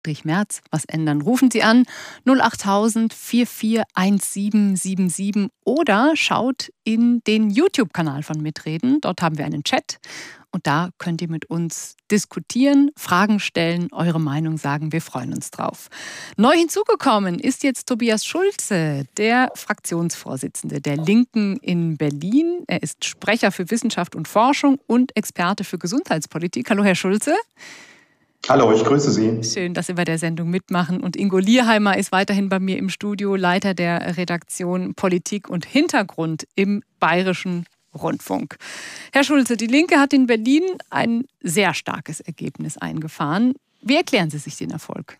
Merz was ändern. Rufen Sie an 08000 441777 oder schaut in den YouTube-Kanal von Mitreden. Dort haben wir einen Chat und da könnt ihr mit uns diskutieren, Fragen stellen, eure Meinung sagen. Wir freuen uns drauf. Neu hinzugekommen ist jetzt Tobias Schulze, der Fraktionsvorsitzende der Linken in Berlin. Er ist Sprecher für Wissenschaft und Forschung und Experte für Gesundheitspolitik. Hallo, Herr Schulze. Hallo, ich grüße Sie. Schön, dass Sie bei der Sendung mitmachen. Und Ingo Lierheimer ist weiterhin bei mir im Studio, Leiter der Redaktion Politik und Hintergrund im Bayerischen Rundfunk. Herr Schulze, die Linke hat in Berlin ein sehr starkes Ergebnis eingefahren. Wie erklären Sie sich den Erfolg?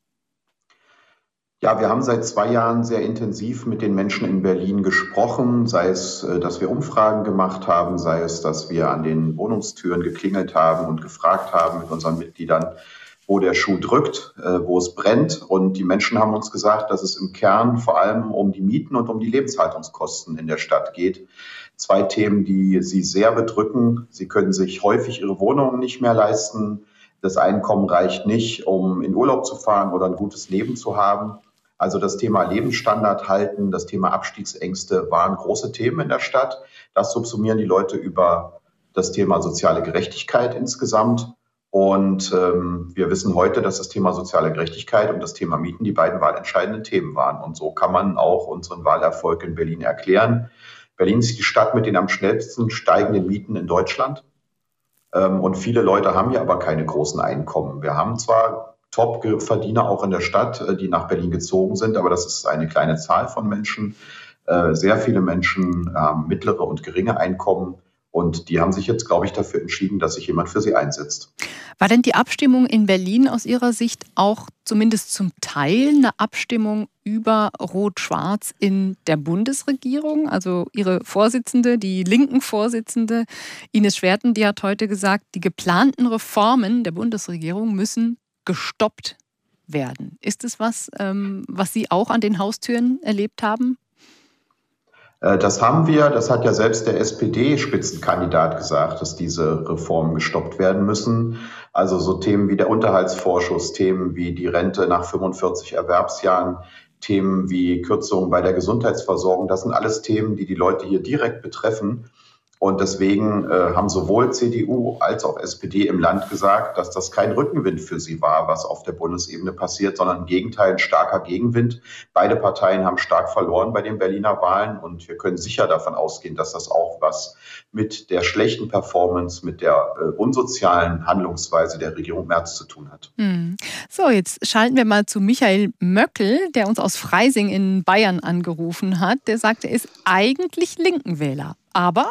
Ja, wir haben seit 2 Jahren sehr intensiv mit den Menschen in Berlin gesprochen, sei es, dass wir Umfragen gemacht haben, sei es, dass wir an den Wohnungstüren geklingelt haben und gefragt haben mit unseren Mitgliedern, wo der Schuh drückt, wo es brennt. Und die Menschen haben uns gesagt, dass es im Kern vor allem um die Mieten und um die Lebenshaltungskosten in der Stadt geht. 2 Themen, die sie sehr bedrücken. Sie können sich häufig ihre Wohnungen nicht mehr leisten. Das Einkommen reicht nicht, um in Urlaub zu fahren oder ein gutes Leben zu haben. Also das Thema Lebensstandard halten, das Thema Abstiegsängste waren große Themen in der Stadt. Das subsumieren die Leute über das Thema soziale Gerechtigkeit insgesamt. Und wir wissen heute, dass das Thema soziale Gerechtigkeit und das Thema Mieten die beiden wahlentscheidenden Themen waren. Und so kann man auch unseren Wahlerfolg in Berlin erklären. Berlin ist die Stadt mit den am schnellsten steigenden Mieten in Deutschland. Und viele Leute haben hier aber keine großen Einkommen. Wir haben zwar Top-Verdiener auch in der Stadt, die nach Berlin gezogen sind, aber das ist eine kleine Zahl von Menschen. Sehr viele Menschen haben mittlere und geringe Einkommen und die haben sich jetzt, glaube ich, dafür entschieden, dass sich jemand für sie einsetzt. War denn die Abstimmung in Berlin aus Ihrer Sicht auch zumindest zum Teil eine Abstimmung über Rot-Schwarz in der Bundesregierung? Also Ihre Vorsitzende, die linken Vorsitzende Ines Schwerten, die hat heute gesagt, die geplanten Reformen der Bundesregierung müssen gestoppt werden. Ist es was, was Sie auch an den Haustüren erlebt haben? Das haben wir. Das hat ja selbst der SPD-Spitzenkandidat gesagt, dass diese Reformen gestoppt werden müssen. Also so Themen wie der Unterhaltsvorschuss, Themen wie die Rente nach 45 Erwerbsjahren, Themen wie Kürzungen bei der Gesundheitsversorgung. Das sind alles Themen, die die Leute hier direkt betreffen. Und deswegen haben sowohl CDU als auch SPD im Land gesagt, dass das kein Rückenwind für sie war, was auf der Bundesebene passiert, sondern im Gegenteil ein starker Gegenwind. Beide Parteien haben stark verloren bei den Berliner Wahlen und wir können sicher davon ausgehen, dass das auch was mit der schlechten Performance, mit der unsozialen Handlungsweise der Regierung Merz zu tun hat. So, jetzt schalten wir mal zu Michael Möckel, der uns aus Freising in Bayern angerufen hat. Der sagt, er ist eigentlich Linkenwähler, aber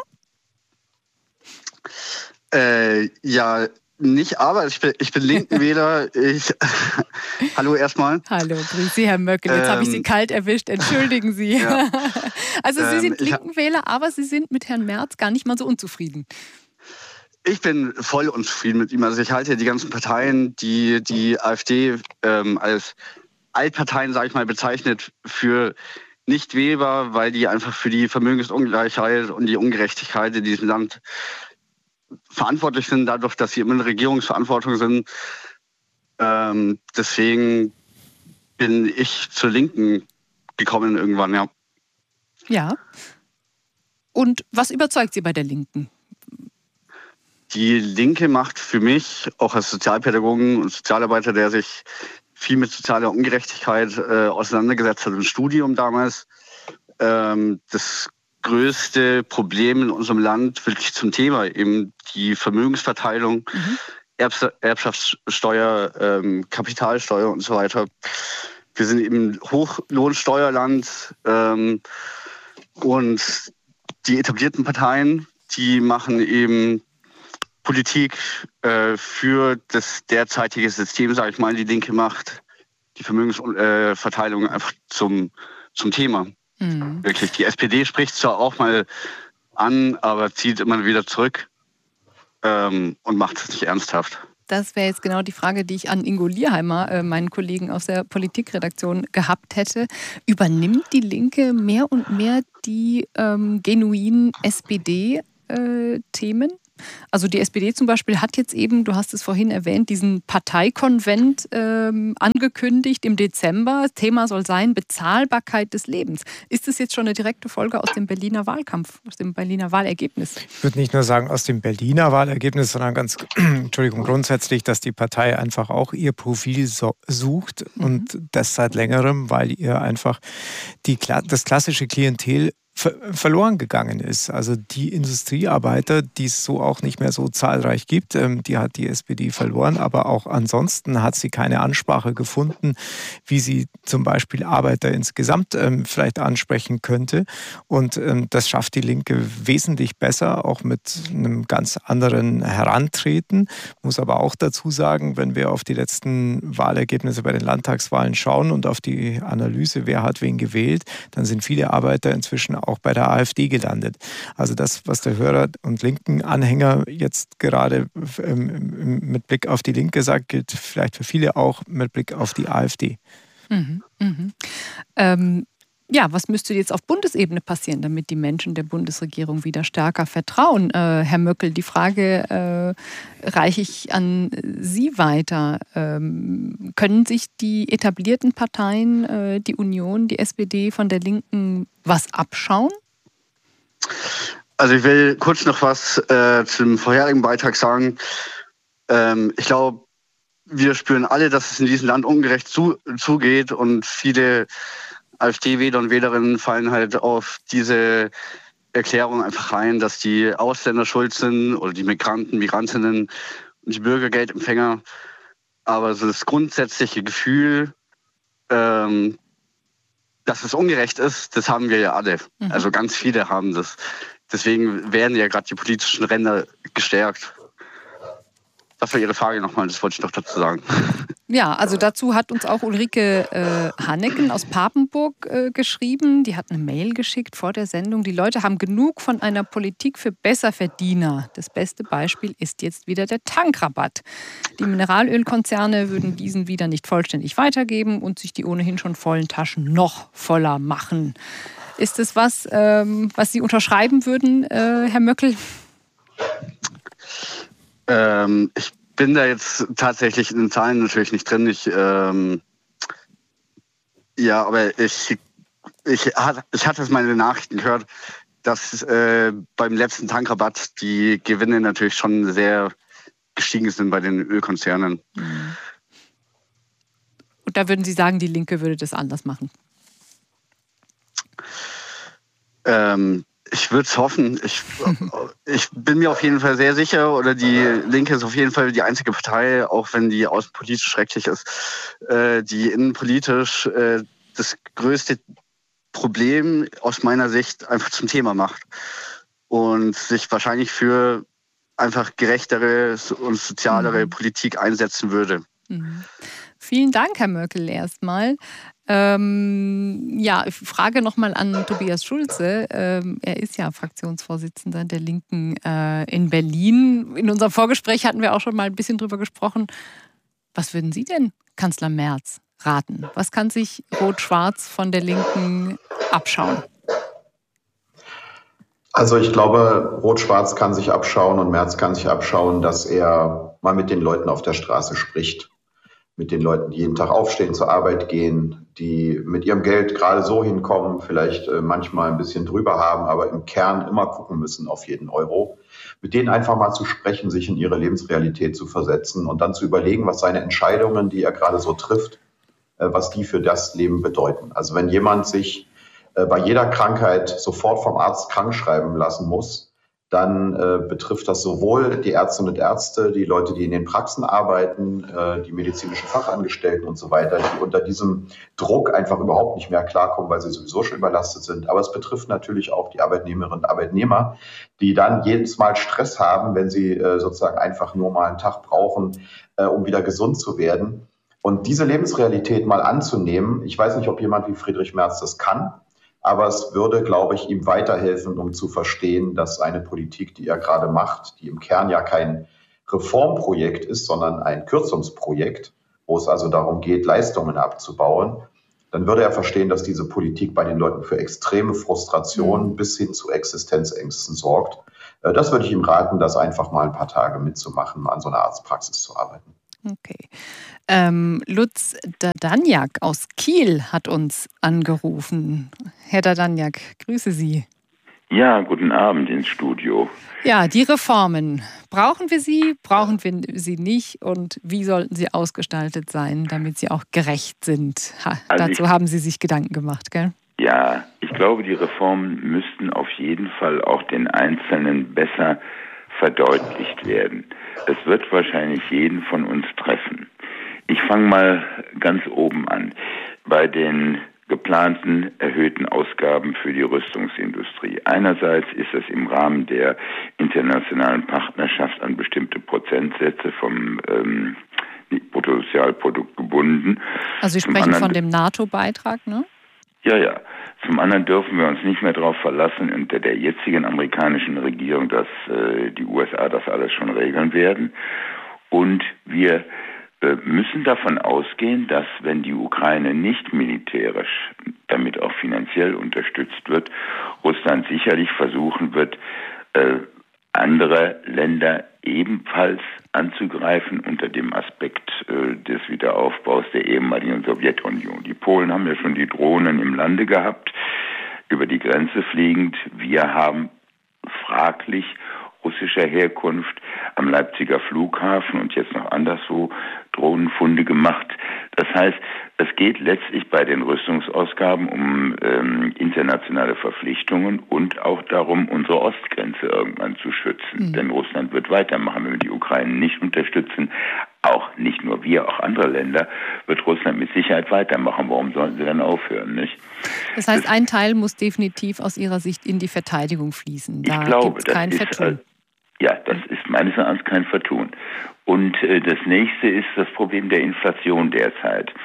ja, nicht aber, ich bin Linkenwähler. Hallo erstmal. Hallo, grüß Sie, Herr Möckel. Jetzt habe ich Sie kalt erwischt, entschuldigen Sie. Ja. Also Sie sind Linkenwähler, aber Sie sind mit Herrn Merz gar nicht mal so unzufrieden. Ich bin voll unzufrieden mit ihm. Also ich halte die ganzen Parteien, die AfD als Altparteien, sage ich mal, bezeichnet, für nicht wählbar, weil die einfach für die Vermögensungleichheit und die Ungerechtigkeit in diesem Land verantwortlich sind, dadurch, dass sie immer in Regierungsverantwortung sind. Deswegen bin ich zur Linken gekommen irgendwann, ja. Ja. Und was überzeugt Sie bei der Linken? Die Linke macht für mich, auch als Sozialpädagogen und Sozialarbeiter, der sich viel mit sozialer Ungerechtigkeit auseinandergesetzt hat im Studium damals, das größte Problem in unserem Land wirklich zum Thema, eben die Vermögensverteilung, Erbschaftssteuer, Kapitalsteuer und so weiter. Wir sind eben Hochlohnsteuerland und die etablierten Parteien, die machen eben Politik für das derzeitige System, sage ich mal. Die Linke macht die Vermögensverteilung einfach zum Thema. Wirklich, die SPD spricht zwar auch mal an, aber zieht immer wieder zurück und macht es nicht ernsthaft. Das wäre jetzt genau die Frage, die ich an Ingo Lierheimer, meinen Kollegen aus der Politikredaktion, gehabt hätte. Übernimmt die Linke mehr und mehr die genuinen SPD-Themen? Also die SPD zum Beispiel hat jetzt eben, du hast es vorhin erwähnt, diesen Parteikonvent angekündigt im Dezember. Das Thema soll sein Bezahlbarkeit des Lebens. Ist das jetzt schon eine direkte Folge aus dem Berliner Wahlkampf, aus dem Berliner Wahlergebnis? Ich würde nicht nur sagen aus dem Berliner Wahlergebnis, sondern ganz grundsätzlich, dass die Partei einfach auch ihr Profil sucht und das seit längerem, weil ihr einfach das klassische Klientel verloren gegangen ist. Also die Industriearbeiter, die es so auch nicht mehr so zahlreich gibt, die hat die SPD verloren, aber auch ansonsten hat sie keine Ansprache gefunden, wie sie zum Beispiel Arbeiter insgesamt vielleicht ansprechen könnte. Und das schafft die Linke wesentlich besser, auch mit einem ganz anderen Herantreten. Muss aber auch dazu sagen, wenn wir auf die letzten Wahlergebnisse bei den Landtagswahlen schauen und auf die Analyse, wer hat wen gewählt, dann sind viele Arbeiter inzwischen auch bei der AfD gelandet. Also das, was der Hörer und linken Anhänger jetzt gerade mit Blick auf die Linke sagt, gilt vielleicht für viele auch mit Blick auf die AfD. Ja, was müsste jetzt auf Bundesebene passieren, damit die Menschen der Bundesregierung wieder stärker vertrauen? Herr Möckel, die Frage reiche ich an Sie weiter. Können sich die etablierten Parteien, die Union, die SPD von der Linken, was abschauen? Also ich will kurz noch was zum vorherigen Beitrag sagen. Ich glaube, wir spüren alle, dass es in diesem Land ungerecht zugeht und viele AfD-Wähler und Wählerinnen fallen halt auf diese Erklärung einfach rein, dass die Ausländer schuld sind oder die Migranten, Migrantinnen und die Bürgergeldempfänger. Aber so das grundsätzliche Gefühl, dass es ungerecht ist, das haben wir ja alle. Also ganz viele haben das. Deswegen werden ja gerade die politischen Ränder gestärkt. Das war Ihre Frage nochmal, das wollte ich noch dazu sagen. Ja, also dazu hat uns auch Ulrike Hanneken aus Papenburg geschrieben. Die hat eine Mail geschickt vor der Sendung. Die Leute haben genug von einer Politik für Besserverdiener. Das beste Beispiel ist jetzt wieder der Tankrabatt. Die Mineralölkonzerne würden diesen wieder nicht vollständig weitergeben und sich die ohnehin schon vollen Taschen noch voller machen. Ist das was, was Sie unterschreiben würden, Herr Möckel? Ich bin da jetzt tatsächlich in den Zahlen natürlich nicht drin. Aber ich hatte es mal in den Nachrichten gehört, dass beim letzten Tankrabatt die Gewinne natürlich schon sehr gestiegen sind bei den Ölkonzernen. Und da würden Sie sagen, die Linke würde das anders machen? Ich würde es hoffen. Ich bin mir auf jeden Fall sehr sicher, oder die Linke ist auf jeden Fall die einzige Partei, auch wenn die außenpolitisch schrecklich ist, die innenpolitisch das größte Problem aus meiner Sicht einfach zum Thema macht und sich wahrscheinlich für einfach gerechtere und sozialere Politik einsetzen würde. Vielen Dank, Herr Möckel, erstmal. Ich frage nochmal an Tobias Schulze. Er ist ja Fraktionsvorsitzender der Linken in Berlin. In unserem Vorgespräch hatten wir auch schon mal ein bisschen drüber gesprochen. Was würden Sie denn Kanzler Merz raten? Was kann sich Rot-Schwarz von der Linken abschauen? Also ich glaube, Rot-Schwarz kann sich abschauen und Merz kann sich abschauen, dass er mal mit den Leuten auf der Straße spricht. Mit den Leuten, die jeden Tag aufstehen, zur Arbeit gehen, die mit ihrem Geld gerade so hinkommen, vielleicht manchmal ein bisschen drüber haben, aber im Kern immer gucken müssen auf jeden Euro. Mit denen einfach mal zu sprechen, sich in ihre Lebensrealität zu versetzen und dann zu überlegen, was seine Entscheidungen, die er gerade so trifft, was die für das Leben bedeuten. Also wenn jemand sich bei jeder Krankheit sofort vom Arzt krankschreiben lassen muss, dann betrifft das sowohl die Ärztinnen und Ärzte, die Leute, die in den Praxen arbeiten, die medizinischen Fachangestellten und so weiter, die unter diesem Druck einfach überhaupt nicht mehr klarkommen, weil sie sowieso schon überlastet sind. Aber es betrifft natürlich auch die Arbeitnehmerinnen und Arbeitnehmer, die dann jedes Mal Stress haben, wenn sie sozusagen einfach nur mal einen Tag brauchen, um wieder gesund zu werden. Und diese Lebensrealität mal anzunehmen, ich weiß nicht, ob jemand wie Friedrich Merz das kann, aber es würde, glaube ich, ihm weiterhelfen, um zu verstehen, dass eine Politik, die er gerade macht, die im Kern ja kein Reformprojekt ist, sondern ein Kürzungsprojekt, wo es also darum geht, Leistungen abzubauen, dann würde er verstehen, dass diese Politik bei den Leuten für extreme Frustrationen bis hin zu Existenzängsten sorgt. Das würde ich ihm raten, das einfach mal ein paar Tage mitzumachen, an so einer Arztpraxis zu arbeiten. Okay. Lutz Dadanjak aus Kiel hat uns angerufen. Herr Dadanjak, grüße Sie. Ja, guten Abend ins Studio. Ja, die Reformen. Brauchen wir sie, brauchen wir sie nicht und wie sollten sie ausgestaltet sein, damit sie auch gerecht sind? Dazu haben Sie sich Gedanken gemacht, gell? Ja, ich glaube, die Reformen müssten auf jeden Fall auch den Einzelnen besser verdeutlicht werden. Es wird wahrscheinlich jeden von uns treffen. Ich fange mal ganz oben an. Bei den geplanten erhöhten Ausgaben für die Rüstungsindustrie. Einerseits ist es im Rahmen der internationalen Partnerschaft an bestimmte Prozentsätze vom Bruttosozialprodukt gebunden. Also Sie sprechen von dem NATO-Beitrag, ne? Ja. Zum anderen dürfen wir uns nicht mehr darauf verlassen, unter der jetzigen amerikanischen Regierung, dass die USA das alles schon regeln werden. Und wir müssen davon ausgehen, dass wenn die Ukraine nicht militärisch, damit auch finanziell unterstützt wird, Russland sicherlich versuchen wird, andere Länder ebenfalls anzugreifen unter dem Aspekt des Wiederaufbaus der ehemaligen Sowjetunion. Die Polen haben ja schon die Drohnen im Lande gehabt, über die Grenze fliegend. Wir haben fraglich russischer Herkunft am Leipziger Flughafen und jetzt noch anderswo Drohnenfunde gemacht. Das heißt, es geht letztlich bei den Rüstungsausgaben um internationale Verpflichtungen und auch darum, unsere Ostgrenze irgendwann zu schützen. Denn Russland wird weitermachen, wenn wir die Ukraine nicht unterstützen. Auch nicht nur wir, auch andere Länder, wird Russland mit Sicherheit weitermachen. Warum sollten sie dann aufhören, nicht? Das heißt, ein Teil muss definitiv aus Ihrer Sicht in die Verteidigung fließen. Da gibt es kein Vertun. Ja, das ist meines Erachtens kein Vertun. Und das nächste ist das Problem der Inflation derzeit.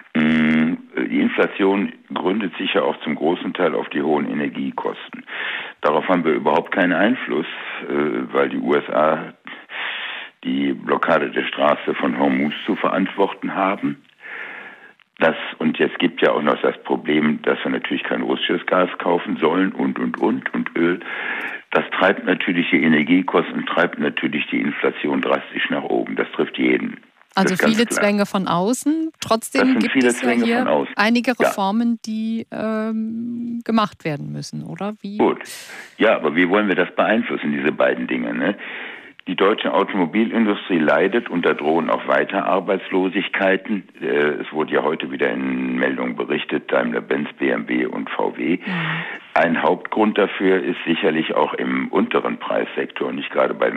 Die Inflation gründet sich ja auch zum großen Teil auf die hohen Energiekosten. Darauf haben wir überhaupt keinen Einfluss, weil die USA die Blockade der Straße von Hormuz zu verantworten haben. Und jetzt gibt ja auch noch das Problem, dass wir natürlich kein russisches Gas kaufen sollen und Öl. Das treibt natürlich die Energiekosten, treibt natürlich die Inflation drastisch nach oben. Das trifft jeden. Also viele Zwänge von außen. Trotzdem gibt es ja hier einige Reformen, die gemacht werden müssen, oder? Wie? Gut. Ja, aber wie wollen wir das beeinflussen, diese beiden Dinge, ne? Die deutsche Automobilindustrie leidet und da drohen auch weiter Arbeitslosigkeiten. Es wurde ja heute wieder in Meldungen berichtet, Daimler-Benz, BMW und VW. Ein Hauptgrund dafür ist sicherlich auch im unteren Preissektor, nicht gerade bei den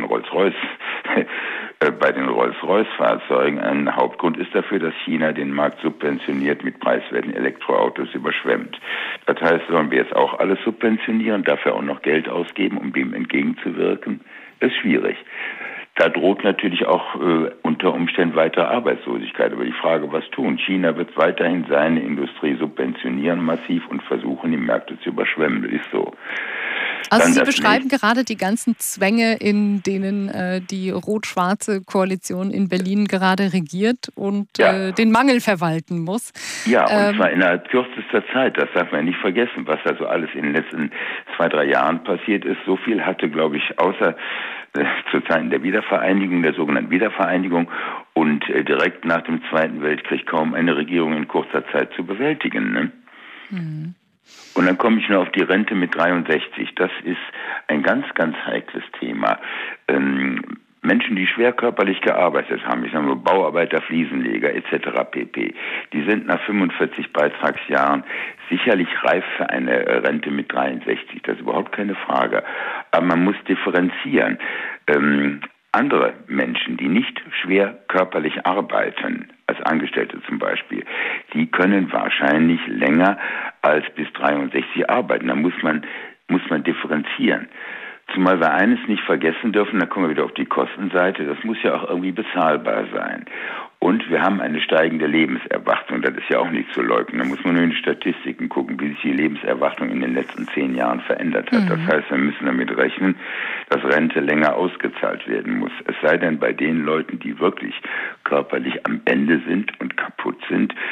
Rolls-Royce-Fahrzeugen. Ein Hauptgrund ist dafür, dass China den Markt subventioniert mit preiswerten Elektroautos überschwemmt. Das heißt, sollen wir jetzt auch alles subventionieren, dafür auch noch Geld ausgeben, um dem entgegenzuwirken? Ist schwierig. Da droht natürlich auch unter Umständen weitere Arbeitslosigkeit. Aber die Frage, was tun? China wird weiterhin seine Industrie subventionieren massiv und versuchen, die Märkte zu überschwemmen. Das ist so. Also Sie beschreiben gerade die ganzen Zwänge, in denen die rot-schwarze Koalition in Berlin gerade regiert und den Mangel verwalten muss. Ja, und zwar innerhalb kürzester Zeit. Das darf man nicht vergessen, was da so alles in den letzten 2-3 Jahren passiert ist. So viel hatte, glaube ich, außer zu Zeiten der Wiedervereinigung, der sogenannten Wiedervereinigung und direkt nach dem Zweiten Weltkrieg kaum eine Regierung in kurzer Zeit zu bewältigen. Ne? Und dann komme ich noch auf die Rente mit 63. Das ist ein ganz, ganz heikles Thema. Menschen, die schwer körperlich gearbeitet haben, ich sage nur Bauarbeiter, Fliesenleger etc. pp., die sind nach 45 Beitragsjahren sicherlich reif für eine Rente mit 63. Das ist überhaupt keine Frage. Aber man muss differenzieren. Andere Menschen, die nicht schwer körperlich arbeiten, als Angestellte zum Beispiel, die können wahrscheinlich länger als bis 63 arbeiten. Da muss man differenzieren. Zumal wir eines nicht vergessen dürfen, da kommen wir wieder auf die Kostenseite, das muss ja auch irgendwie bezahlbar sein. Und wir haben eine steigende Lebenserwartung, das ist ja auch nicht zu leugnen. Da muss man nur in die Statistiken gucken, wie sich die Lebenserwartung in den letzten 10 Jahren verändert hat. Das heißt, wir müssen damit rechnen, dass Rente länger ausgezahlt werden muss. Es sei denn bei den Leuten, die wirklich körperlich am Ende sind und kaputt sind, die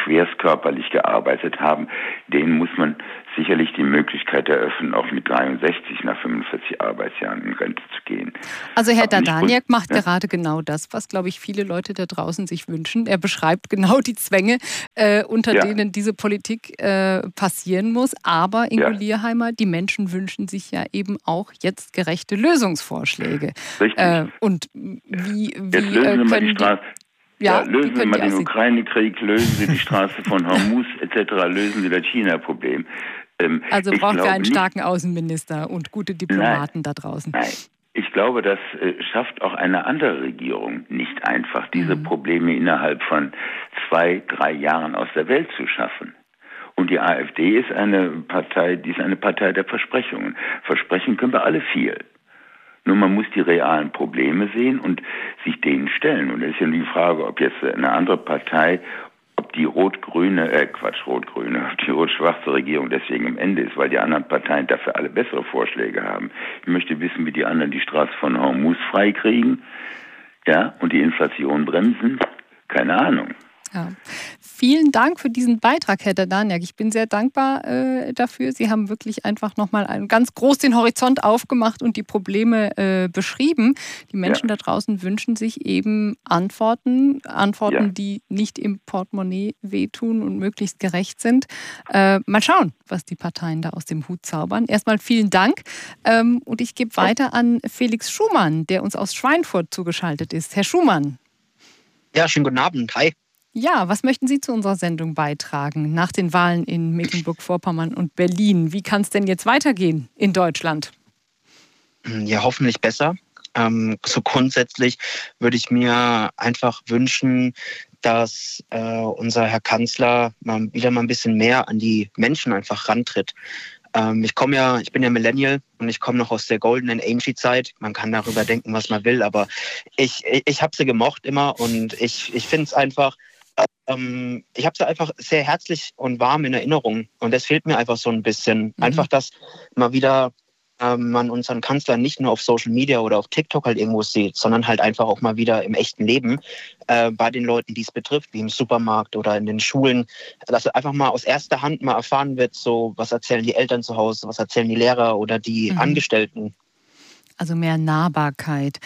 schwerst körperlich gearbeitet haben, denen muss man sicherlich die Möglichkeit eröffnen, auch mit 63 nach 45 Arbeitsjahren in Rente zu gehen. Also Herr Dardaniak macht gerade genau das, was, glaube ich, viele Leute da draußen sich wünschen. Er beschreibt genau die Zwänge, unter denen diese Politik passieren muss. Aber, Ingo Lierheimer, die Menschen wünschen sich ja eben auch jetzt gerechte Lösungsvorschläge. Richtig. Und wie jetzt lösen Sie mal die Straße. Lösen Sie mal den Ukraine-Krieg, lösen Sie die Straße von Hormuz etc., lösen Sie das China-Problem. Also brauchen wir einen starken Außenminister und gute Diplomaten da draußen. Nein, ich glaube, das schafft auch eine andere Regierung nicht einfach, diese Probleme innerhalb von 2-3 Jahren aus der Welt zu schaffen. Und die AfD ist eine Partei der Versprechungen. Versprechen können wir alle viel. Nur man muss die realen Probleme sehen und sich denen stellen. Und es ist ja die Frage, ob jetzt eine andere Partei, ob die ob die rot-schwarze Regierung deswegen am Ende ist, weil die anderen Parteien dafür alle bessere Vorschläge haben. Ich möchte wissen, wie die anderen die Straße von Hormuz freikriegen, und die Inflation bremsen. Keine Ahnung. Ja. Vielen Dank für diesen Beitrag, Herr Dardaniak. Ich bin sehr dankbar dafür. Sie haben wirklich einfach nochmal ganz groß den Horizont aufgemacht und die Probleme beschrieben. Die Menschen da draußen wünschen sich eben Antworten, die nicht im Portemonnaie wehtun und möglichst gerecht sind. Mal schauen, was die Parteien da aus dem Hut zaubern. Erstmal vielen Dank und ich gebe weiter an Felix Schumann, der uns aus Schweinfurt zugeschaltet ist. Herr Schumann. Ja, schönen guten Abend. Hi. Ja, was möchten Sie zu unserer Sendung beitragen nach den Wahlen in Mecklenburg-Vorpommern und Berlin? Wie kann es denn jetzt weitergehen in Deutschland? Ja, hoffentlich besser. So grundsätzlich würde ich mir einfach wünschen, dass unser Herr Kanzler wieder mal ein bisschen mehr an die Menschen einfach rantritt. Ich bin ja Millennial und ich komme noch aus der Golden Angie-Zeit. Man kann darüber denken, was man will, aber ich habe sie gemocht immer und ich finde es einfach, ich habe sie einfach sehr herzlich und warm in Erinnerung und das fehlt mir einfach so ein bisschen. Einfach, dass mal wieder man unseren Kanzler nicht nur auf Social Media oder auf TikTok halt irgendwo sieht, sondern halt einfach auch mal wieder im echten Leben bei den Leuten, die es betrifft, wie im Supermarkt oder in den Schulen, dass einfach mal aus erster Hand mal erfahren wird, so was erzählen die Eltern zu Hause, was erzählen die Lehrer oder die Angestellten. Also mehr Nahbarkeit.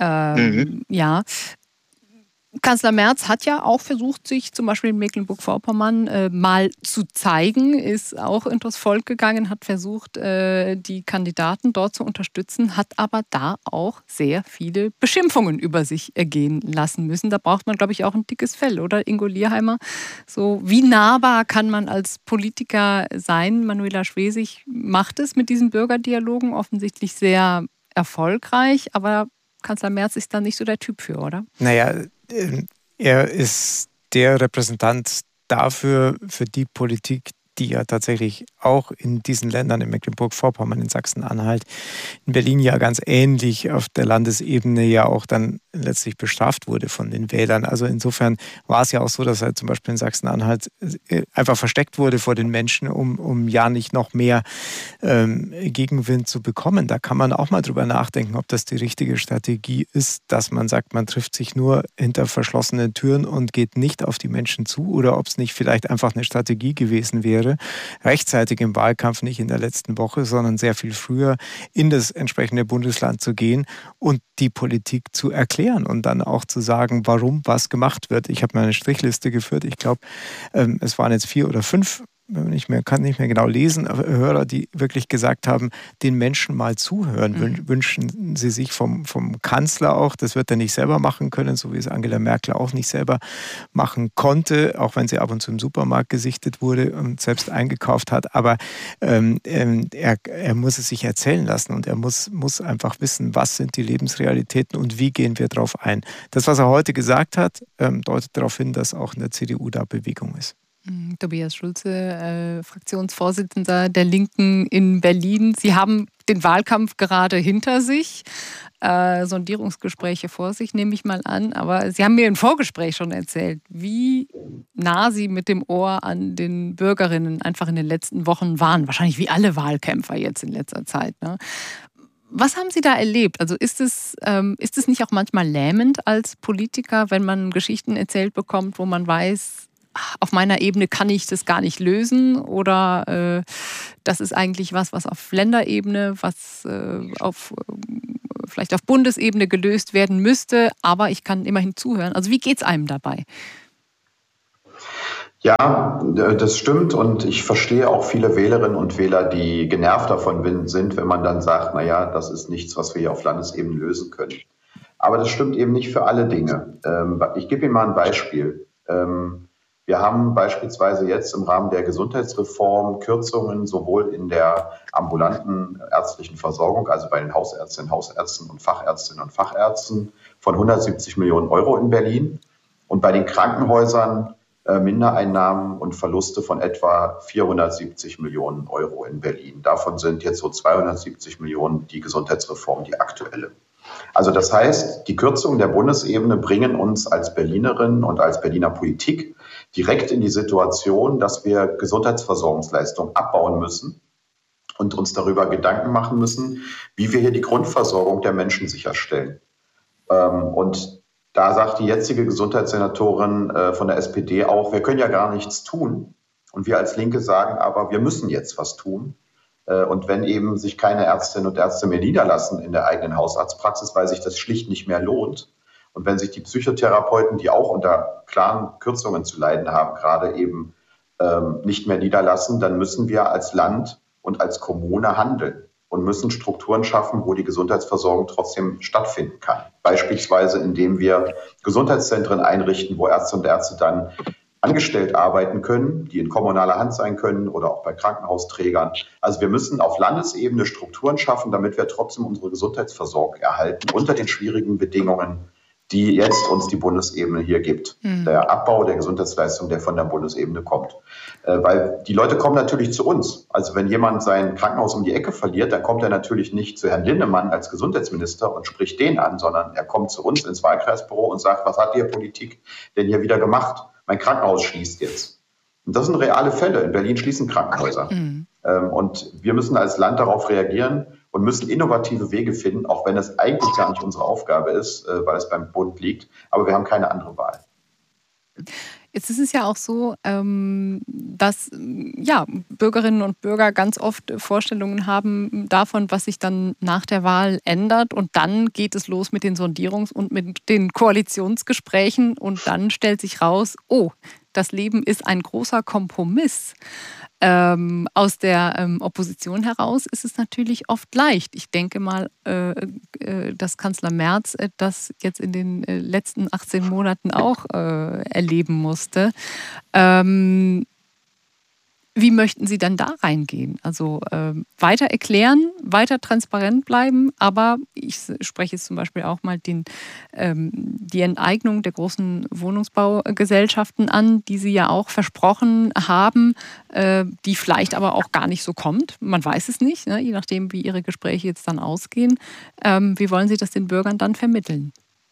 Ja. Kanzler Merz hat ja auch versucht, sich zum Beispiel in Mecklenburg-Vorpommern mal zu zeigen, ist auch hinters Volk gegangen, hat versucht, die Kandidaten dort zu unterstützen, hat aber da auch sehr viele Beschimpfungen über sich ergehen lassen müssen. Da braucht man, glaube ich, auch ein dickes Fell, oder Ingo Lierheimer? So, wie nahbar kann man als Politiker sein? Manuela Schwesig macht es mit diesen Bürgerdialogen offensichtlich sehr erfolgreich, aber Kanzler Merz ist da nicht so der Typ für, oder? Naja, er ist der Repräsentant dafür, für die Politik, die ja tatsächlich auch in diesen Ländern, in Mecklenburg-Vorpommern, in Sachsen-Anhalt, in Berlin ja ganz ähnlich auf der Landesebene ja auch dann letztlich bestraft wurde von den Wählern. Also insofern war es ja auch so, dass er zum Beispiel in Sachsen-Anhalt einfach versteckt wurde vor den Menschen, um ja nicht noch mehr Gegenwind zu bekommen. Da kann man auch mal drüber nachdenken, ob das die richtige Strategie ist, dass man sagt, man trifft sich nur hinter verschlossenen Türen und geht nicht auf die Menschen zu, oder ob es nicht vielleicht einfach eine Strategie gewesen wäre, rechtzeitig im Wahlkampf, nicht in der letzten Woche, sondern sehr viel früher in das entsprechende Bundesland zu gehen und die Politik zu erklären und dann auch zu sagen, warum was gemacht wird. Ich habe mir eine Strichliste geführt. Ich glaube, es waren jetzt 4 oder 5, kann nicht mehr genau lesen, Hörer, die wirklich gesagt haben, den Menschen mal zuhören, wünschen sie sich vom Kanzler auch. Das wird er nicht selber machen können, so wie es Angela Merkel auch nicht selber machen konnte, auch wenn sie ab und zu im Supermarkt gesichtet wurde und selbst eingekauft hat. Aber er muss es sich erzählen lassen und er muss einfach wissen, was sind die Lebensrealitäten und wie gehen wir darauf ein. Das, was er heute gesagt hat, deutet darauf hin, dass auch in der CDU da Bewegung ist. Tobias Schulze, Fraktionsvorsitzender der Linken in Berlin. Sie haben den Wahlkampf gerade hinter sich, Sondierungsgespräche vor sich, nehme ich mal an. Aber Sie haben mir im Vorgespräch schon erzählt, wie nah Sie mit dem Ohr an den Bürgerinnen einfach in den letzten Wochen waren. Wahrscheinlich wie alle Wahlkämpfer jetzt in letzter Zeit, ne? Was haben Sie da erlebt? Also ist es nicht auch manchmal lähmend als Politiker, wenn man Geschichten erzählt bekommt, wo man weiß, auf meiner Ebene kann ich das gar nicht lösen oder das ist eigentlich was auf Länderebene, was vielleicht auf Bundesebene gelöst werden müsste, aber ich kann immerhin zuhören. Also wie geht es einem dabei? Ja, das stimmt und ich verstehe auch viele Wählerinnen und Wähler, die genervt davon sind, wenn man dann sagt, naja, das ist nichts, was wir hier auf Landesebene lösen können. Aber das stimmt eben nicht für alle Dinge. Ich gebe Ihnen mal ein Beispiel. Wir haben beispielsweise jetzt im Rahmen der Gesundheitsreform Kürzungen sowohl in der ambulanten ärztlichen Versorgung, also bei den Hausärztinnen und Fachärztinnen und Fachärzten von 170 Millionen Euro in Berlin und bei den Krankenhäusern Mindereinnahmen und Verluste von etwa 470 Millionen Euro in Berlin. Davon sind jetzt so 270 Millionen die Gesundheitsreform, die aktuelle. Also das heißt, die Kürzungen der Bundesebene bringen uns als Berlinerinnen und als Berliner Politik direkt in die Situation, dass wir Gesundheitsversorgungsleistungen abbauen müssen und uns darüber Gedanken machen müssen, wie wir hier die Grundversorgung der Menschen sicherstellen. Und da sagt die jetzige Gesundheitssenatorin von der SPD auch, wir können ja gar nichts tun. Und wir als Linke sagen aber, wir müssen jetzt was tun. Und wenn eben sich keine Ärztinnen und Ärzte mehr niederlassen in der eigenen Hausarztpraxis, weil sich das schlicht nicht mehr lohnt, und wenn sich die Psychotherapeuten, die auch unter klaren Kürzungen zu leiden haben, gerade eben nicht mehr niederlassen, dann müssen wir als Land und als Kommune handeln und müssen Strukturen schaffen, wo die Gesundheitsversorgung trotzdem stattfinden kann. Beispielsweise, indem wir Gesundheitszentren einrichten, wo Ärzte und Ärzte dann angestellt arbeiten können, die in kommunaler Hand sein können oder auch bei Krankenhausträgern. Also wir müssen auf Landesebene Strukturen schaffen, damit wir trotzdem unsere Gesundheitsversorgung erhalten unter den schwierigen Bedingungen, die jetzt uns die Bundesebene hier gibt. Der Abbau der Gesundheitsleistung, der von der Bundesebene kommt. Weil die Leute kommen natürlich zu uns. Also wenn jemand sein Krankenhaus um die Ecke verliert, dann kommt er natürlich nicht zu Herrn Linnemann als Gesundheitsminister und spricht den an, sondern er kommt zu uns ins Wahlkreisbüro und sagt, was hat die Politik denn hier wieder gemacht? Mein Krankenhaus schließt jetzt. Und das sind reale Fälle. In Berlin schließen Krankenhäuser. Und wir müssen als Land darauf reagieren und müssen innovative Wege finden, auch wenn es eigentlich gar nicht unsere Aufgabe ist, weil es beim Bund liegt. Aber wir haben keine andere Wahl. Jetzt ist es ja auch so, dass Bürgerinnen und Bürger ganz oft Vorstellungen haben davon, was sich dann nach der Wahl ändert. Und dann geht es los mit den Sondierungs- und mit den Koalitionsgesprächen. Und dann stellt sich raus, oh, das Leben ist ein großer Kompromiss. Aus der Opposition heraus ist es natürlich oft leicht. Ich denke mal, dass Kanzler Merz das jetzt in den letzten 18 Monaten auch erleben musste. Wie möchten Sie dann da reingehen? Also weiter erklären, weiter transparent bleiben, aber ich spreche jetzt zum Beispiel auch mal die Enteignung der großen Wohnungsbaugesellschaften an, die Sie ja auch versprochen haben, die vielleicht aber auch gar nicht so kommt. Man weiß es nicht, ne? Je nachdem, wie Ihre Gespräche jetzt dann ausgehen. Wie wollen Sie das den Bürgern dann vermitteln?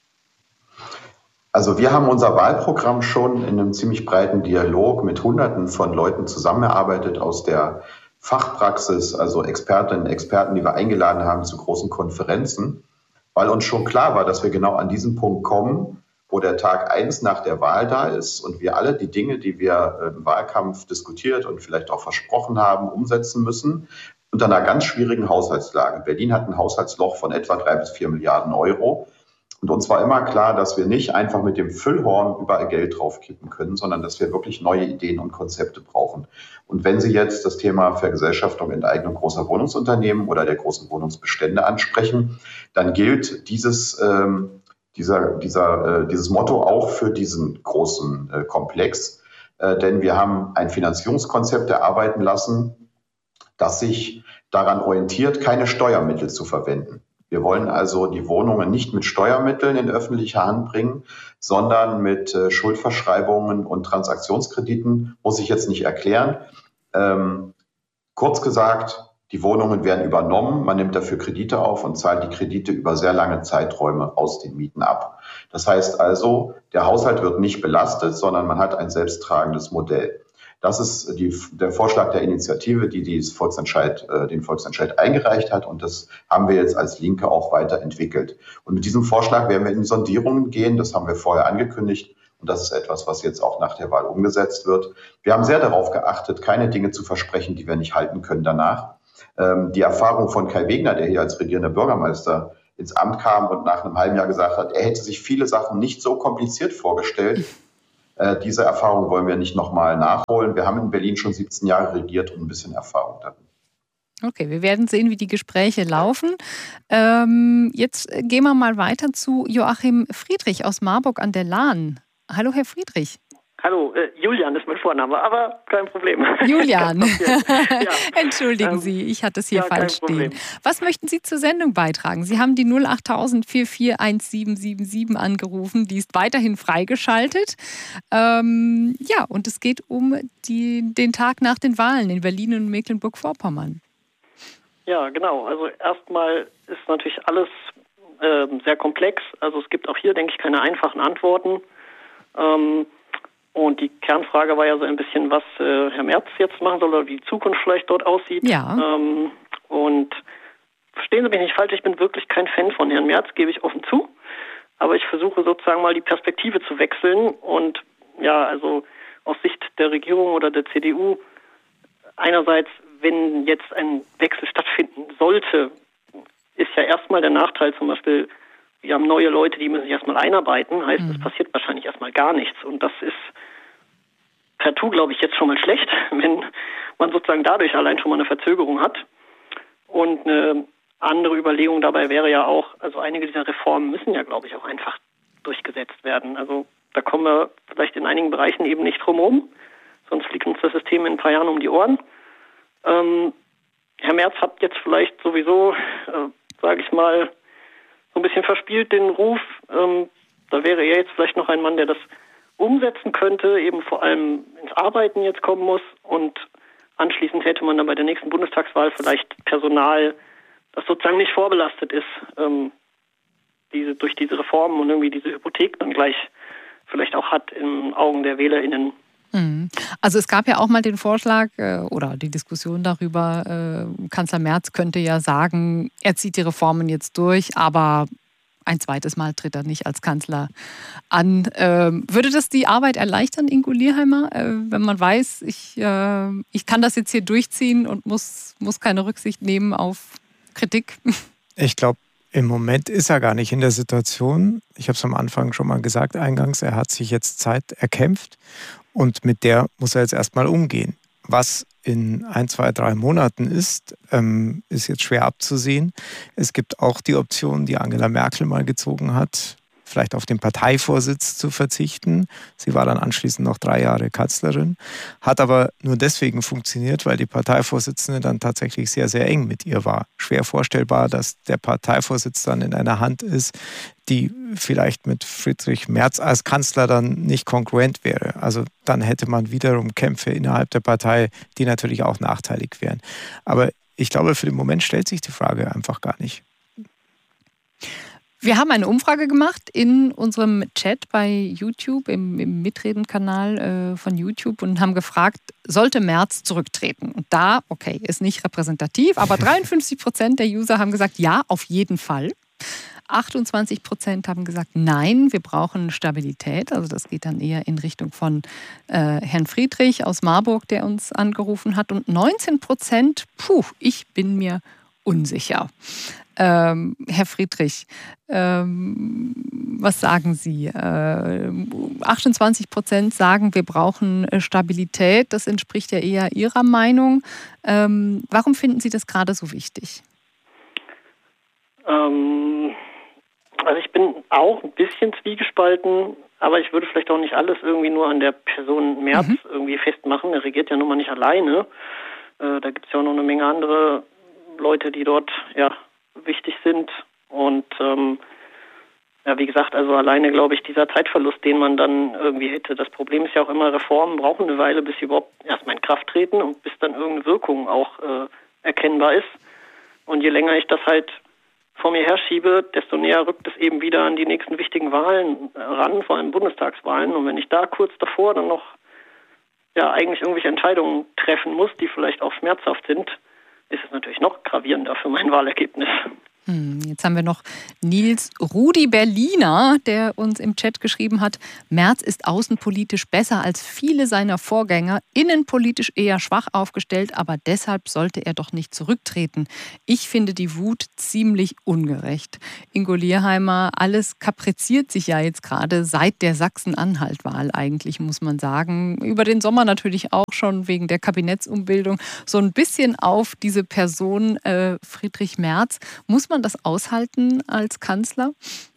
Also wir haben unser Wahlprogramm schon in einem ziemlich breiten Dialog mit Hunderten von Leuten zusammengearbeitet aus der Fachpraxis, also Expertinnen und Experten, die wir eingeladen haben zu großen Konferenzen, weil uns schon klar war, dass wir genau an diesen Punkt kommen, wo der Tag 1 nach der Wahl da ist und wir alle die Dinge, die wir im Wahlkampf diskutiert und vielleicht auch versprochen haben, umsetzen müssen, unter einer ganz schwierigen Haushaltslage. Berlin hat ein Haushaltsloch von etwa 3 bis 4 Milliarden Euro. Und uns war immer klar, dass wir nicht einfach mit dem Füllhorn überall Geld draufkippen können, sondern dass wir wirklich neue Ideen und Konzepte brauchen. Und wenn Sie jetzt das Thema Vergesellschaftung, Enteignung großer Wohnungsunternehmen oder der großen Wohnungsbestände ansprechen, dann gilt dieses Motto auch für diesen großen Komplex. Denn wir haben ein Finanzierungskonzept erarbeiten lassen, das sich daran orientiert, keine Steuermittel zu verwenden. Wir wollen also die Wohnungen nicht mit Steuermitteln in öffentliche Hand bringen, sondern mit Schuldverschreibungen und Transaktionskrediten, muss ich jetzt nicht erklären. Kurz gesagt, die Wohnungen werden übernommen, man nimmt dafür Kredite auf und zahlt die Kredite über sehr lange Zeiträume aus den Mieten ab. Das heißt also, der Haushalt wird nicht belastet, sondern man hat ein selbsttragendes Modell. Das ist der Vorschlag der Initiative, die den Volksentscheid eingereicht hat. Und das haben wir jetzt als Linke auch weiterentwickelt. Und mit diesem Vorschlag werden wir in Sondierungen gehen. Das haben wir vorher angekündigt. Und das ist etwas, was jetzt auch nach der Wahl umgesetzt wird. Wir haben sehr darauf geachtet, keine Dinge zu versprechen, die wir nicht halten können danach. Die Erfahrung von Kai Wegner, der hier als regierender Bürgermeister ins Amt kam und nach einem halben Jahr gesagt hat, er hätte sich viele Sachen nicht so kompliziert vorgestellt. Diese Erfahrung wollen wir nicht nochmal nachholen. Wir haben in Berlin schon 17 Jahre regiert und ein bisschen Erfahrung darin. Okay, wir werden sehen, wie die Gespräche laufen. Jetzt gehen wir mal weiter zu Joachim Friedrich aus Marburg an der Lahn. Hallo, Herr Friedrich. Hallo, Julian ist mein Vorname, aber kein Problem. Julian, ja. Entschuldigen Sie, ich hatte es hier falsch stehen. Problem. Was möchten Sie zur Sendung beitragen? Sie haben die 08000 441777 angerufen, die ist weiterhin freigeschaltet. Und es geht um den Tag nach den Wahlen in Berlin und Mecklenburg-Vorpommern. Ja, genau. Also erstmal ist natürlich alles sehr komplex. Also es gibt auch hier, denke ich, keine einfachen Antworten. Und die Kernfrage war ja so ein bisschen, was Herr Merz jetzt machen soll oder wie die Zukunft vielleicht dort aussieht. Ja. Und verstehen Sie mich nicht falsch, ich bin wirklich kein Fan von Herrn Merz, gebe ich offen zu. Aber ich versuche sozusagen mal die Perspektive zu wechseln. Und ja, also aus Sicht der Regierung oder der CDU, einerseits, wenn jetzt ein Wechsel stattfinden sollte, ist ja erstmal der Nachteil zum Beispiel, wir haben neue Leute, die müssen sich erstmal einarbeiten, heißt, es passiert wahrscheinlich erstmal gar nichts. Und das ist partout, glaube ich, jetzt schon mal schlecht, wenn man sozusagen dadurch allein schon mal eine Verzögerung hat. Und eine andere Überlegung dabei wäre ja auch, also einige dieser Reformen müssen ja, glaube ich, auch einfach durchgesetzt werden. Also da kommen wir vielleicht in einigen Bereichen eben nicht drum herum, sonst fliegt uns das System in ein paar Jahren um die Ohren. Herr Merz hat jetzt vielleicht sowieso, sage ich mal, so ein bisschen verspielt den Ruf. Da wäre er jetzt vielleicht noch ein Mann, der das umsetzen könnte, eben vor allem ins Arbeiten jetzt kommen muss. Und anschließend hätte man dann bei der nächsten Bundestagswahl vielleicht Personal, das sozusagen nicht vorbelastet ist, durch diese Reformen und irgendwie diese Hypothek dann gleich vielleicht auch hat in Augen der WählerInnen. Also es gab ja auch mal den Vorschlag oder die Diskussion darüber, Kanzler Merz könnte ja sagen, er zieht die Reformen jetzt durch, aber ein zweites Mal tritt er nicht als Kanzler an. Würde das die Arbeit erleichtern, Ingo Lierheimer, wenn man weiß, ich kann das jetzt hier durchziehen und muss keine Rücksicht nehmen auf Kritik? Ich glaube, im Moment ist er gar nicht in der Situation. Ich habe es am Anfang schon mal gesagt, eingangs, er hat sich jetzt Zeit erkämpft. Und mit der muss er jetzt erstmal umgehen. Was in 1, 2, 3 Monaten ist jetzt schwer abzusehen. Es gibt auch die Option, die Angela Merkel mal gezogen hat, vielleicht auf den Parteivorsitz zu verzichten. Sie war dann anschließend noch 3 Jahre Kanzlerin, hat aber nur deswegen funktioniert, weil die Parteivorsitzende dann tatsächlich sehr, sehr eng mit ihr war. Schwer vorstellbar, dass der Parteivorsitz dann in einer Hand ist, die vielleicht mit Friedrich Merz als Kanzler dann nicht kongruent wäre. Also dann hätte man wiederum Kämpfe innerhalb der Partei, die natürlich auch nachteilig wären. Aber ich glaube, für den Moment stellt sich die Frage einfach gar nicht. Wir haben eine Umfrage gemacht in unserem Chat bei YouTube, im Mitreden-Kanal von YouTube und haben gefragt, sollte Merz zurücktreten? Und da, okay, ist nicht repräsentativ, aber 53% der User haben gesagt, ja, auf jeden Fall. 28% haben gesagt, nein, wir brauchen Stabilität. Also das geht dann eher in Richtung von Herrn Friedrich aus Marburg, der uns angerufen hat. Und 19%, ich bin mir unsicher. Herr Friedrich, was sagen Sie? 28% sagen, wir brauchen Stabilität. Das entspricht ja eher Ihrer Meinung. Warum finden Sie das gerade so wichtig? Also ich bin auch ein bisschen zwiegespalten, aber ich würde vielleicht auch nicht alles irgendwie nur an der Person Merz irgendwie festmachen. Er regiert ja nun mal nicht alleine. Da gibt es ja auch noch eine Menge andere Leute, die dort wichtig sind. Und wie gesagt, also alleine glaube ich, dieser Zeitverlust, den man dann irgendwie hätte. Das Problem ist ja auch immer, Reformen brauchen eine Weile, bis sie überhaupt erstmal in Kraft treten und bis dann irgendeine Wirkung auch erkennbar ist. Und je länger ich das halt vor mir herschiebe, desto näher rückt es eben wieder an die nächsten wichtigen Wahlen ran, vor allem Bundestagswahlen. Und wenn ich da kurz davor dann noch eigentlich irgendwelche Entscheidungen treffen muss, die vielleicht auch schmerzhaft sind, ist es natürlich noch gravierender für mein Wahlergebnis. Jetzt haben wir noch Nils Rudi Berliner, der uns im Chat geschrieben hat, Merz ist außenpolitisch besser als viele seiner Vorgänger, innenpolitisch eher schwach aufgestellt, aber deshalb sollte er doch nicht zurücktreten. Ich finde die Wut ziemlich ungerecht. Ingo Lierheimer, alles kapriziert sich ja jetzt gerade seit der Sachsen-Anhalt-Wahl eigentlich, muss man sagen. Über den Sommer natürlich auch schon wegen der Kabinettsumbildung so ein bisschen auf diese Person Friedrich Merz. Muss man das aushalten als Kanzler?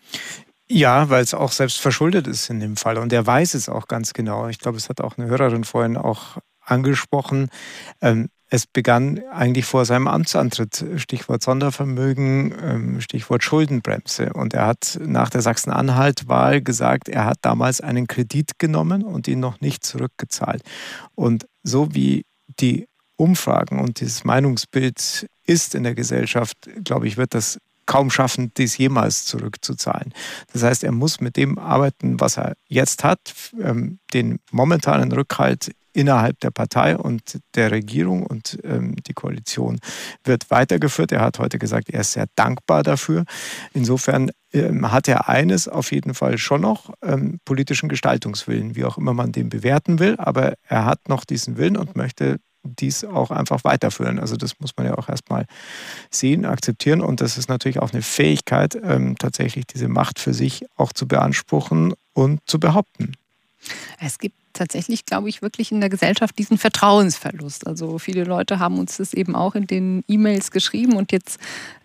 Ja, weil es auch selbst verschuldet ist in dem Fall. Und er weiß es auch ganz genau. Ich glaube, es hat auch eine Hörerin vorhin auch angesprochen. Es begann eigentlich vor seinem Amtsantritt. Stichwort Sondervermögen, Stichwort Schuldenbremse. Und er hat nach der Sachsen-Anhalt-Wahl gesagt, er hat damals einen Kredit genommen und ihn noch nicht zurückgezahlt. Und so wie die Umfragen und das Meinungsbild ist in der Gesellschaft, glaube ich, wird das kaum schaffen, dies jemals zurückzuzahlen. Das heißt, er muss mit dem arbeiten, was er jetzt hat, den momentanen Rückhalt innerhalb der Partei und der Regierung und die Koalition wird weitergeführt. Er hat heute gesagt, er ist sehr dankbar dafür. Insofern hat er eines auf jeden Fall schon noch, politischen Gestaltungswillen, wie auch immer man den bewerten will, aber er hat noch diesen Willen und möchte dies auch einfach weiterführen. Also das muss man ja auch erstmal sehen, akzeptieren und das ist natürlich auch eine Fähigkeit, tatsächlich diese Macht für sich auch zu beanspruchen und zu behaupten. Es gibt tatsächlich, glaube ich, wirklich in der Gesellschaft diesen Vertrauensverlust. Also viele Leute haben uns das eben auch in den E-Mails geschrieben und jetzt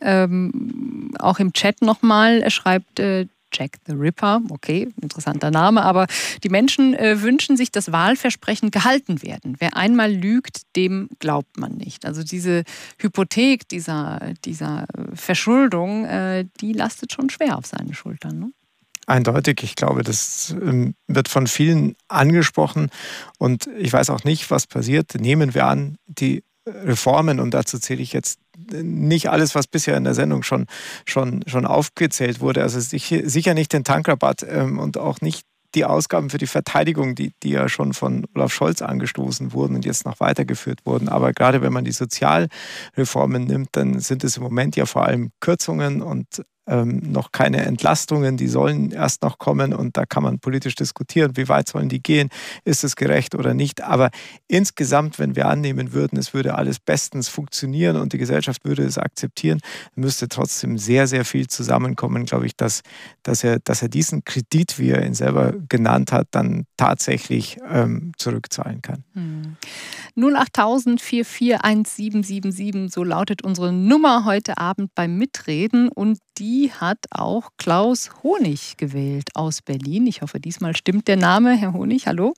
auch im Chat nochmal. Er schreibt Jack the Ripper, okay, interessanter Name, aber die Menschen wünschen sich, dass Wahlversprechen gehalten werden. Wer einmal lügt, dem glaubt man nicht. Also diese Hypothek dieser Verschuldung, die lastet schon schwer auf seinen Schultern, ne? Eindeutig, ich glaube, das wird von vielen angesprochen und ich weiß auch nicht, was passiert. Nehmen wir an, die Reformen, und dazu zähle ich jetzt nicht alles, was bisher in der Sendung schon aufgezählt wurde, also sicher nicht den Tankrabatt und auch nicht die Ausgaben für die Verteidigung, die ja schon von Olaf Scholz angestoßen wurden und jetzt noch weitergeführt wurden. Aber gerade wenn man die Sozialreformen nimmt, dann sind es im Moment ja vor allem Kürzungen und noch keine Entlastungen, die sollen erst noch kommen und da kann man politisch diskutieren, wie weit sollen die gehen, ist es gerecht oder nicht. Aber insgesamt, wenn wir annehmen würden, es würde alles bestens funktionieren und die Gesellschaft würde es akzeptieren, müsste trotzdem sehr, sehr viel zusammenkommen, glaube ich, dass er diesen Kredit, wie er ihn selber genannt hat, dann tatsächlich zurückzahlen kann. 08000 441777, so lautet unsere Nummer heute Abend beim Mitreden und die hat auch Klaus Honig gewählt aus Berlin. Ich hoffe, diesmal stimmt der Name. Herr Honig, hallo?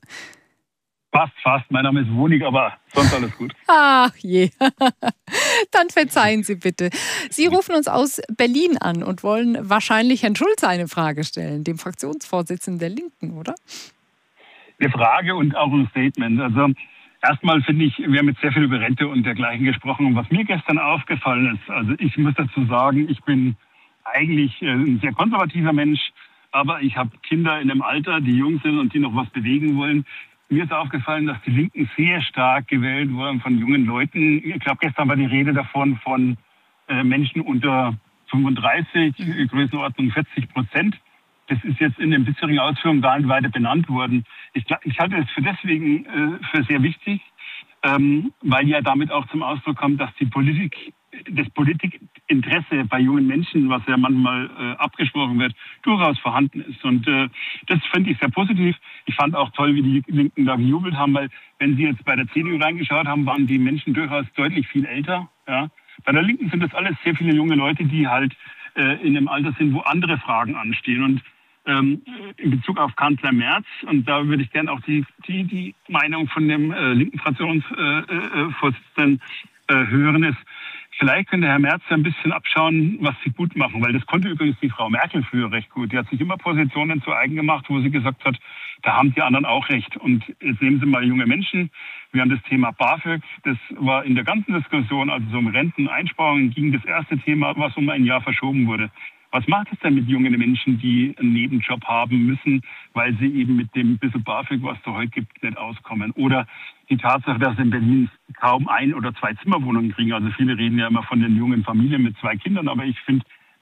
Fast. Mein Name ist Honig, aber sonst alles gut. Ach je. Dann verzeihen Sie bitte. Sie rufen uns aus Berlin an und wollen wahrscheinlich Herrn Schulz eine Frage stellen, dem Fraktionsvorsitzenden der Linken, oder? Eine Frage und auch ein Statement. Also erstmal finde ich, wir haben jetzt sehr viel über Rente und dergleichen gesprochen. Und was mir gestern aufgefallen ist, also ich muss dazu sagen, ich bin eigentlich ein sehr konservativer Mensch, aber ich habe Kinder in einem Alter, die jung sind und die noch was bewegen wollen. Mir ist aufgefallen, dass die Linken sehr stark gewählt wurden von jungen Leuten. Ich glaube, gestern war die Rede davon von Menschen unter 35, Größenordnung 40%. Das ist jetzt in den bisherigen Ausführungen gar nicht weiter benannt worden. Ich halte es deswegen für sehr wichtig, weil ja damit auch zum Ausdruck kommt, dass das Politikinteresse bei jungen Menschen, was ja manchmal abgesprochen wird, durchaus vorhanden ist. Und das finde ich sehr positiv. Ich fand auch toll, wie die Linken da gejubelt haben, weil wenn Sie jetzt bei der CDU reingeschaut haben, waren die Menschen durchaus deutlich viel älter. Ja. Bei der Linken sind das alles sehr viele junge Leute, die halt in einem Alter sind, wo andere Fragen anstehen. Und in Bezug auf Kanzler Merz, und da würde ich gerne auch die Meinung von dem linken Fraktionsvorsitzenden hören, ist, vielleicht könnte Herr Merz ein bisschen abschauen, was sie gut machen, weil das konnte übrigens die Frau Merkel früher recht gut. Die hat sich immer Positionen zu eigen gemacht, wo sie gesagt hat, da haben die anderen auch recht. Und jetzt nehmen Sie mal junge Menschen. Wir haben das Thema BAföG. Das war in der ganzen Diskussion, also so um Renteneinsparungen, ging das erste Thema, was um ein Jahr verschoben wurde. Was macht es denn mit jungen Menschen, die einen Nebenjob haben müssen, weil sie eben mit dem bisschen BAföG, was es da heute gibt, nicht auskommen? Oder die Tatsache, dass in Berlin kaum 1- oder 2-Zimmerwohnungen kriegen. Also viele reden ja immer von den jungen Familien mit 2 Kindern, aber ich finde,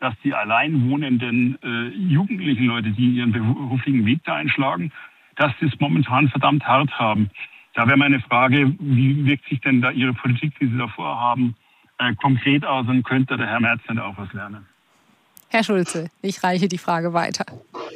dass die alleinwohnenden jugendlichen Leute, die ihren beruflichen Weg da einschlagen, dass sie es momentan verdammt hart haben. Da wäre meine Frage, wie wirkt sich denn da Ihre Politik, die Sie da vorhaben, konkret aus und könnte der Herr Merz denn auch was lernen? Herr Schulze, ich reiche die Frage weiter.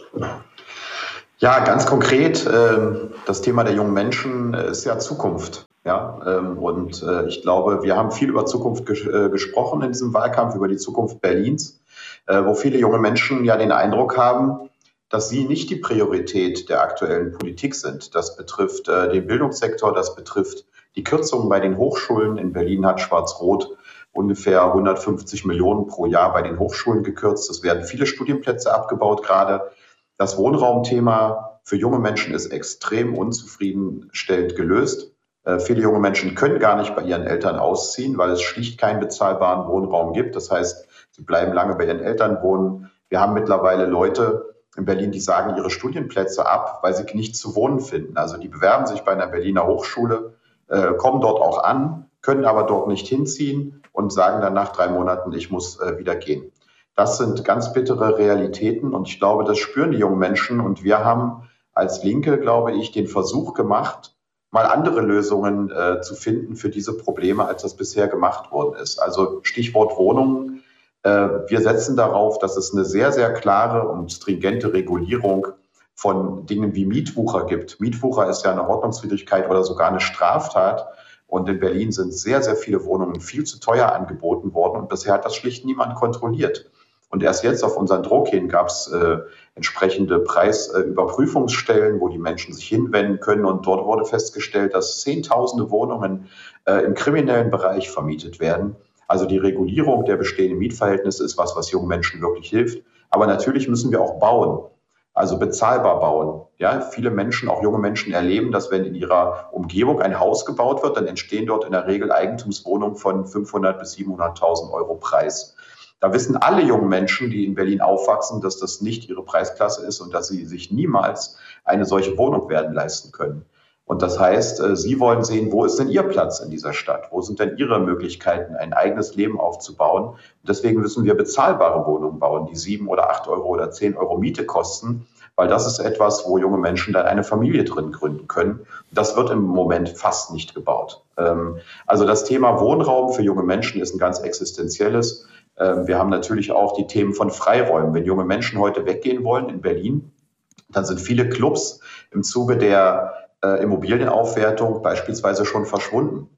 Ja, ganz konkret, das Thema der jungen Menschen ist ja Zukunft. Ja, und ich glaube, wir haben viel über Zukunft gesprochen in diesem Wahlkampf, über die Zukunft Berlins, wo viele junge Menschen ja den Eindruck haben, dass sie nicht die Priorität der aktuellen Politik sind. Das betrifft den Bildungssektor, das betrifft die Kürzungen bei den Hochschulen. In Berlin hat Schwarz-Rot ungefähr 150 Millionen pro Jahr bei den Hochschulen gekürzt. Es werden viele Studienplätze abgebaut gerade. Das Wohnraumthema für junge Menschen ist extrem unzufriedenstellend gelöst. Viele junge Menschen können gar nicht bei ihren Eltern ausziehen, weil es schlicht keinen bezahlbaren Wohnraum gibt. Das heißt, sie bleiben lange bei ihren Eltern wohnen. Wir haben mittlerweile Leute in Berlin, die sagen ihre Studienplätze ab, weil sie nichts zu wohnen finden. Also die bewerben sich bei einer Berliner Hochschule, kommen dort auch an, können aber dort nicht hinziehen und sagen dann nach 3 Monaten, ich muss wieder gehen. Das sind ganz bittere Realitäten und ich glaube, das spüren die jungen Menschen. Und wir haben als Linke, glaube ich, den Versuch gemacht, mal andere Lösungen zu finden für diese Probleme, als das bisher gemacht worden ist. Also Stichwort Wohnungen. Wir setzen darauf, dass es eine sehr, sehr klare und stringente Regulierung von Dingen wie Mietwucher gibt. Mietwucher ist ja eine Ordnungswidrigkeit oder sogar eine Straftat. Und in Berlin sind sehr, sehr viele Wohnungen viel zu teuer angeboten worden. Und bisher hat das schlicht niemand kontrolliert. Und erst jetzt auf unseren Druck hin gab es entsprechende Preisüberprüfungsstellen, wo die Menschen sich hinwenden können. Und dort wurde festgestellt, dass Zehntausende Wohnungen im kriminellen Bereich vermietet werden. Also die Regulierung der bestehenden Mietverhältnisse ist was jungen Menschen wirklich hilft. Aber natürlich müssen wir auch bauen, also bezahlbar bauen. Ja, viele Menschen, auch junge Menschen, erleben, dass wenn in ihrer Umgebung ein Haus gebaut wird, dann entstehen dort in der Regel Eigentumswohnungen von 500.000 bis 700.000 Euro Preis. Da wissen alle jungen Menschen, die in Berlin aufwachsen, dass das nicht ihre Preisklasse ist und dass sie sich niemals eine solche Wohnung werden leisten können. Und das heißt, sie wollen sehen, wo ist denn ihr Platz in dieser Stadt? Wo sind denn ihre Möglichkeiten, ein eigenes Leben aufzubauen? Und deswegen müssen wir bezahlbare Wohnungen bauen, die 7 oder 8 Euro oder 10 Euro Miete kosten, weil das ist etwas, wo junge Menschen dann eine Familie drin gründen können. Das wird im Moment fast nicht gebaut. Also das Thema Wohnraum für junge Menschen ist ein ganz existenzielles. Wir haben natürlich auch die Themen von Freiräumen. Wenn junge Menschen heute weggehen wollen in Berlin, dann sind viele Clubs im Zuge der Immobilienaufwertung beispielsweise schon verschwunden.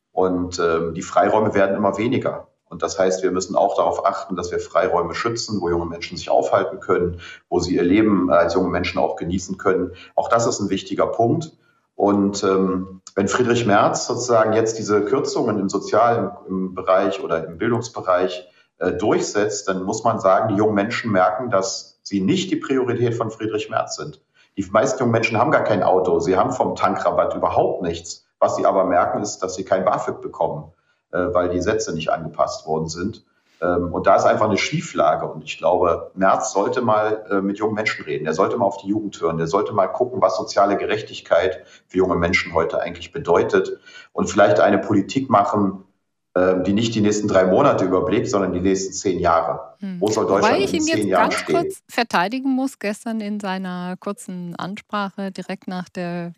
Und die Freiräume werden immer weniger. Und das heißt, wir müssen auch darauf achten, dass wir Freiräume schützen, wo junge Menschen sich aufhalten können, wo sie ihr Leben als junge Menschen auch genießen können. Auch das ist ein wichtiger Punkt. Und wenn Friedrich Merz sozusagen jetzt diese Kürzungen im sozialen Bereich oder im Bildungsbereich durchsetzt, dann muss man sagen, die jungen Menschen merken, dass sie nicht die Priorität von Friedrich Merz sind. Die meisten jungen Menschen haben gar kein Auto, sie haben vom Tankrabatt überhaupt nichts. Was sie aber merken, ist, dass sie kein BAföG bekommen, weil die Sätze nicht angepasst worden sind. Und da ist einfach eine Schieflage. Und ich glaube, Merz sollte mal mit jungen Menschen reden. Er sollte mal auf die Jugend hören. Er sollte mal gucken, was soziale Gerechtigkeit für junge Menschen heute eigentlich bedeutet. Und vielleicht eine Politik machen, die nicht die nächsten 3 Monate überblickt, sondern die nächsten 10 Jahre. Wo soll Deutschland in 10 Jahren stehen? Wobei ich ihn jetzt ganz kurz verteidigen muss. Gestern in seiner kurzen Ansprache direkt nach der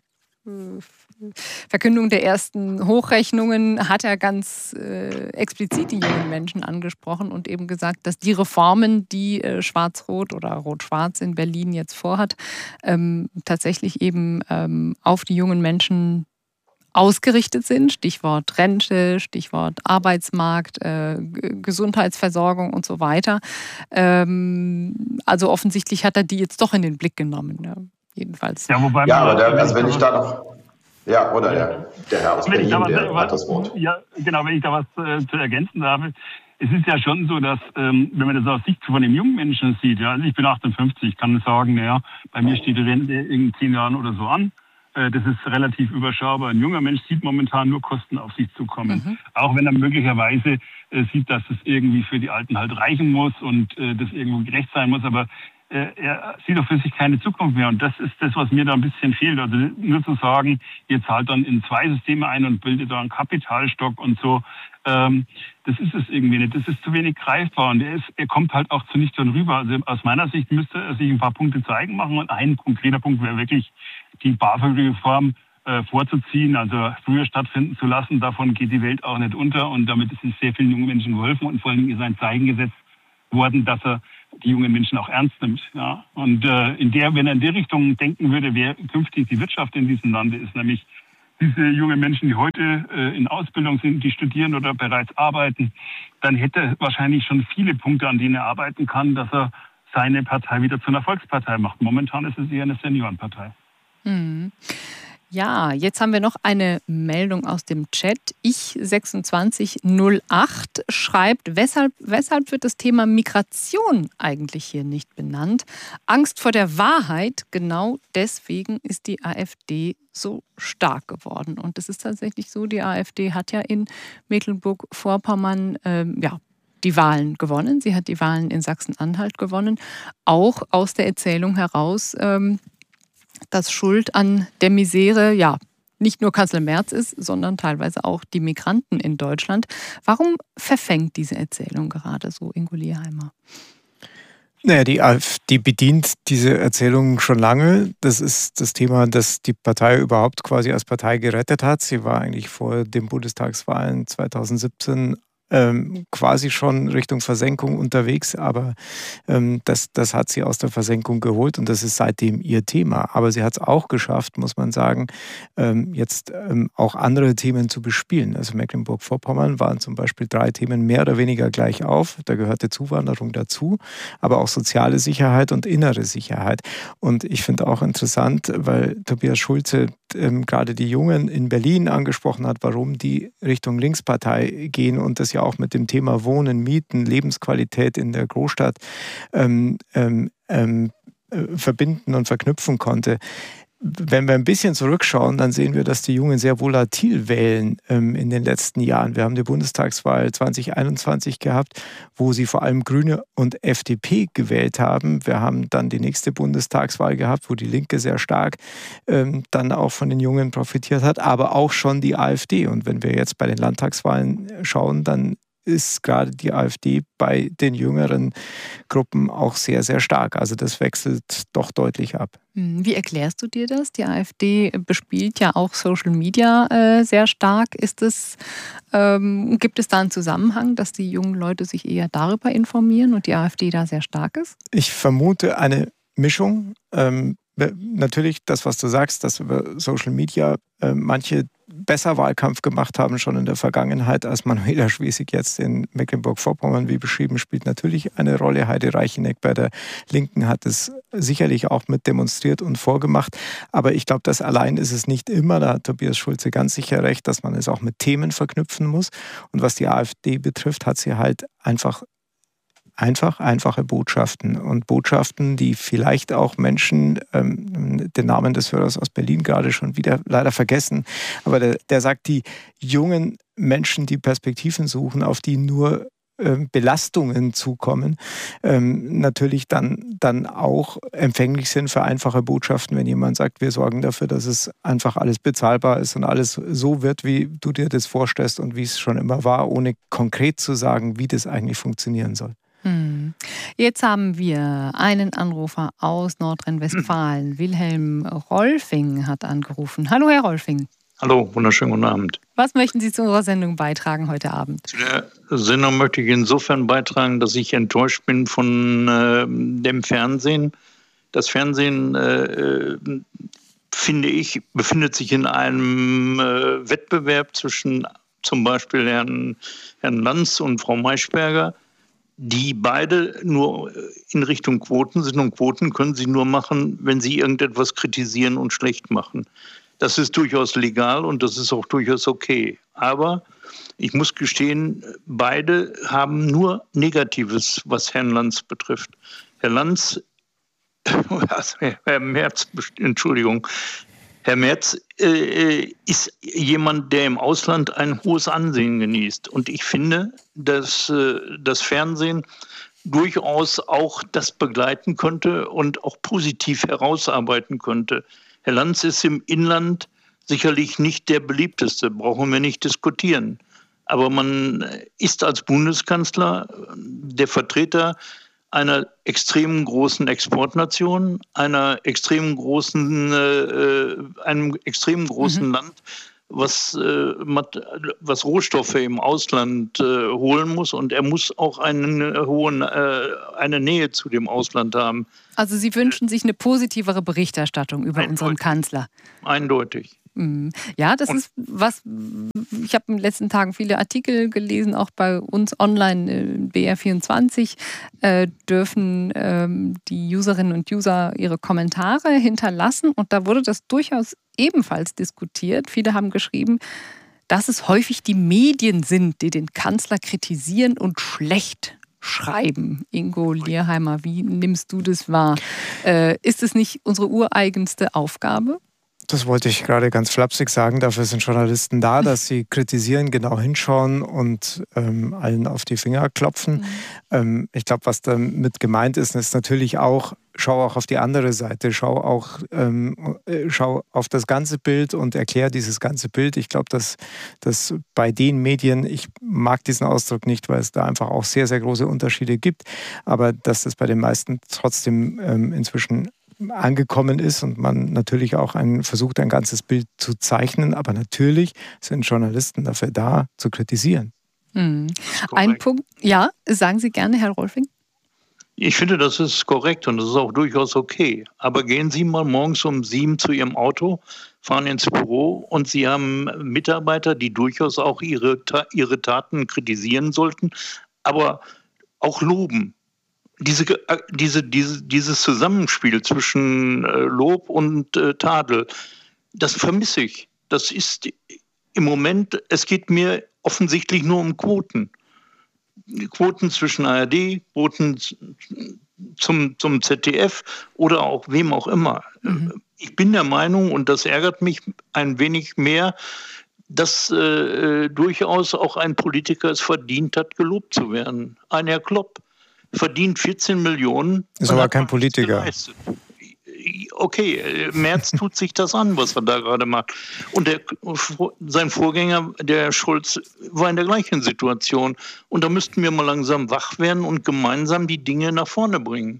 Verkündung der ersten Hochrechnungen hat er ganz explizit die jungen Menschen angesprochen und eben gesagt, dass die Reformen, die Schwarz-Rot oder Rot-Schwarz in Berlin jetzt vorhat, tatsächlich eben auf die jungen Menschen ausgerichtet sind. Stichwort Rente, Stichwort Arbeitsmarkt, Gesundheitsversorgung und so weiter. Also offensichtlich hat er die jetzt doch in den Blick genommen. Ja. Jedenfalls. Ja, wobei wenn ich da noch... Ja, oder der Herr aus Berlin, der hat das Wort. Ja, genau, wenn ich da was zu ergänzen darf. Es ist ja schon so, dass, wenn man das aus Sicht von dem jungen Menschen sieht, ja, also ich bin 58, kann sagen, naja, bei mir steht die Rente in 10 Jahren oder so an. Das ist relativ überschaubar. Ein junger Mensch sieht momentan nur Kosten auf sich zukommen. Auch wenn er möglicherweise sieht, dass es irgendwie für die Alten halt reichen muss und das irgendwo gerecht sein muss. Aber er sieht doch für sich keine Zukunft mehr. Und das ist das, was mir da ein bisschen fehlt. Also nur zu sagen, ihr zahlt dann in 2 Systeme ein und bildet da einen Kapitalstock und so, das ist es irgendwie nicht. Das ist zu wenig greifbar und er kommt halt auch zu nüchtern rüber. Also aus meiner Sicht müsste er sich ein paar Punkte zu eigen machen und ein konkreter Punkt wäre wirklich die BAföG-Reform vorzuziehen, also früher stattfinden zu lassen. Davon geht die Welt auch nicht unter und damit ist es sehr vielen jungen Menschen geholfen und vor allem ist ein Zeichen gesetzt worden, dass er die jungen Menschen auch ernst nimmt. Ja. Und wenn er in der Richtung denken würde, wer künftig die Wirtschaft in diesem Lande ist, nämlich diese jungen Menschen, die heute in Ausbildung sind, die studieren oder bereits arbeiten, dann hätte er wahrscheinlich schon viele Punkte, an denen er arbeiten kann, dass er seine Partei wieder zu einer Volkspartei macht. Momentan ist es eher eine Seniorenpartei. Mhm. Ja, jetzt haben wir noch eine Meldung aus dem Chat. Ich2608 schreibt, weshalb wird das Thema Migration eigentlich hier nicht benannt? Angst vor der Wahrheit, genau deswegen ist die AfD so stark geworden. Und es ist tatsächlich so, die AfD hat ja in Mecklenburg-Vorpommern die Wahlen gewonnen. Sie hat die Wahlen in Sachsen-Anhalt gewonnen. Auch aus der Erzählung heraus, dass Schuld an der Misere nicht nur Kanzler Merz ist, sondern teilweise auch die Migranten in Deutschland. Warum verfängt diese Erzählung gerade so, Ingo Lierheimer? Naja, die AfD bedient diese Erzählung schon lange. Das ist das Thema, das die Partei überhaupt quasi als Partei gerettet hat. Sie war eigentlich vor den Bundestagswahlen 2017 quasi schon Richtung Versenkung unterwegs, aber das hat sie aus der Versenkung geholt und das ist seitdem ihr Thema. Aber sie hat es auch geschafft, muss man sagen, jetzt auch andere Themen zu bespielen. Also Mecklenburg-Vorpommern waren zum Beispiel 3 Themen mehr oder weniger gleich auf. Da gehörte Zuwanderung dazu, aber auch soziale Sicherheit und innere Sicherheit. Und ich finde auch interessant, weil Tobias Schulze gerade die Jungen in Berlin angesprochen hat, warum die Richtung Linkspartei gehen und das ja auch mit dem Thema Wohnen, Mieten, Lebensqualität in der Großstadt verbinden und verknüpfen konnte. Wenn wir ein bisschen zurückschauen, dann sehen wir, dass die Jungen sehr volatil wählen in den letzten Jahren. Wir haben die Bundestagswahl 2021 gehabt, wo sie vor allem Grüne und FDP gewählt haben. Wir haben dann die nächste Bundestagswahl gehabt, wo die Linke sehr stark dann auch von den Jungen profitiert hat, aber auch schon die AfD. Und wenn wir jetzt bei den Landtagswahlen schauen, dann ist gerade die AfD bei den jüngeren Gruppen auch sehr, sehr stark. Also das wechselt doch deutlich ab. Wie erklärst du dir das? Die AfD bespielt ja auch Social Media sehr stark. Gibt es da einen Zusammenhang, dass die jungen Leute sich eher darüber informieren und die AfD da sehr stark ist? Ich vermute eine Mischung. Natürlich das, was du sagst, dass über Social Media manche besser Wahlkampf gemacht haben, schon in der Vergangenheit, als Manuela Schwesig jetzt in Mecklenburg-Vorpommern, wie beschrieben, spielt natürlich eine Rolle. Heidi Reicheneck bei der Linken hat es sicherlich auch mit demonstriert und vorgemacht. Aber ich glaube, das allein ist es nicht immer. Da hat Tobias Schulze ganz sicher recht, dass man es auch mit Themen verknüpfen muss. Und was die AfD betrifft, hat sie halt einfache Botschaften und Botschaften, die vielleicht auch Menschen, den Namen des Hörers aus Berlin gerade schon wieder leider vergessen, aber der sagt, die jungen Menschen, die Perspektiven suchen, auf die nur Belastungen zukommen, natürlich dann auch empfänglich sind für einfache Botschaften, wenn jemand sagt, wir sorgen dafür, dass es einfach alles bezahlbar ist und alles so wird, wie du dir das vorstellst und wie es schon immer war, ohne konkret zu sagen, wie das eigentlich funktionieren soll. Jetzt haben wir einen Anrufer aus Nordrhein-Westfalen. Wilhelm Rolfing hat angerufen. Hallo, Herr Rolfing. Hallo, wunderschönen guten Abend. Was möchten Sie zu unserer Sendung beitragen heute Abend? Zu der Sendung möchte ich insofern beitragen, dass ich enttäuscht bin von dem Fernsehen. Das Fernsehen, finde ich, befindet sich in einem Wettbewerb zwischen zum Beispiel Herrn Lanz und Frau Maischberger, die beide nur in Richtung Quoten sind. Und Quoten können sie nur machen, wenn sie irgendetwas kritisieren und schlecht machen. Das ist durchaus legal und das ist auch durchaus okay. Aber ich muss gestehen, beide haben nur Negatives, was Herrn Lanz betrifft. Herr Merz ist jemand, der im Ausland ein hohes Ansehen genießt. Und ich finde, dass das Fernsehen durchaus auch das begleiten könnte und auch positiv herausarbeiten könnte. Herr Lanz ist im Inland sicherlich nicht der beliebteste, brauchen wir nicht diskutieren. Aber man ist als Bundeskanzler der Vertreter einer extrem großen Exportnation, einem extrem großen Land, was Rohstoffe im Ausland holen muss, und er muss auch eine Nähe zu dem Ausland haben. Also Sie wünschen sich eine positivere Berichterstattung über unseren Kanzler? Eindeutig. Ja, das ist was, ich habe in den letzten Tagen viele Artikel gelesen, auch bei uns online, BR24, dürfen die Userinnen und User ihre Kommentare hinterlassen, und da wurde das durchaus ebenfalls diskutiert. Viele haben geschrieben, dass es häufig die Medien sind, die den Kanzler kritisieren und schlecht schreiben. Ingo Lierheimer, wie nimmst du das wahr? Ist es nicht unsere ureigenste Aufgabe? Das wollte ich gerade ganz flapsig sagen. Dafür sind Journalisten da, dass sie kritisieren, genau hinschauen und allen auf die Finger klopfen. Ich glaube, was damit gemeint ist natürlich auch, schau auch auf die andere Seite, schau auf das ganze Bild und erklär dieses ganze Bild. Ich glaube, dass bei den Medien, ich mag diesen Ausdruck nicht, weil es da einfach auch sehr, sehr große Unterschiede gibt, aber dass das bei den meisten trotzdem inzwischen angekommen ist und man natürlich auch versucht, ein ganzes Bild zu zeichnen. Aber natürlich sind Journalisten dafür da, zu kritisieren. Ein Punkt, ja, sagen Sie gerne, Herr Rolfing. Ich finde, das ist korrekt und das ist auch durchaus okay. Aber gehen Sie mal morgens um 7 zu Ihrem Auto, fahren ins Büro und Sie haben Mitarbeiter, die durchaus auch ihre Taten kritisieren sollten, aber auch loben. Dieses Zusammenspiel zwischen Lob und Tadel, das vermisse ich. Das ist im Moment, es geht mir offensichtlich nur um Quoten. Quoten zwischen ARD, Quoten zum ZDF oder auch wem auch immer. Ich bin der Meinung, und das ärgert mich ein wenig mehr, dass durchaus auch ein Politiker es verdient hat, gelobt zu werden. Ein Herr Klopp verdient 14 Millionen. Ist aber kein Politiker. Okay, Merz tut sich das an, was er da gerade macht. Und sein Vorgänger, der Scholz, war in der gleichen Situation. Und da müssten wir mal langsam wach werden und gemeinsam die Dinge nach vorne bringen.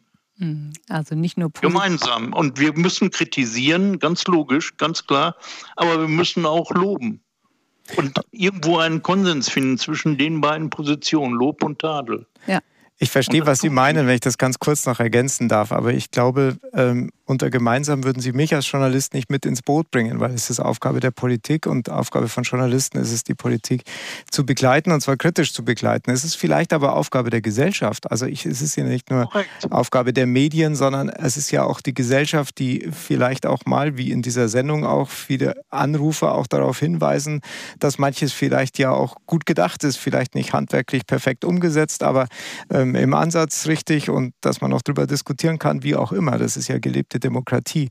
Also nicht nur gemeinsam. Und wir müssen kritisieren, ganz logisch, ganz klar. Aber wir müssen auch loben. Und irgendwo einen Konsens finden zwischen den beiden Positionen, Lob und Tadel. Ja. Ich verstehe, was Sie meinen, wenn ich das ganz kurz noch ergänzen darf. Aber ich glaube, unter gemeinsam würden Sie mich als Journalist nicht mit ins Boot bringen, weil es ist Aufgabe der Politik und Aufgabe von Journalisten ist es, die Politik zu begleiten, und zwar kritisch zu begleiten. Es ist vielleicht aber Aufgabe der Gesellschaft. Also es ist ja nicht nur Aufgabe der Medien, sondern es ist ja auch die Gesellschaft, die vielleicht auch mal, wie in dieser Sendung auch, viele Anrufer auch darauf hinweisen, dass manches vielleicht ja auch gut gedacht ist, vielleicht nicht handwerklich perfekt umgesetzt, aber im Ansatz richtig, und dass man auch darüber diskutieren kann, wie auch immer. Das ist ja gelebte Demokratie.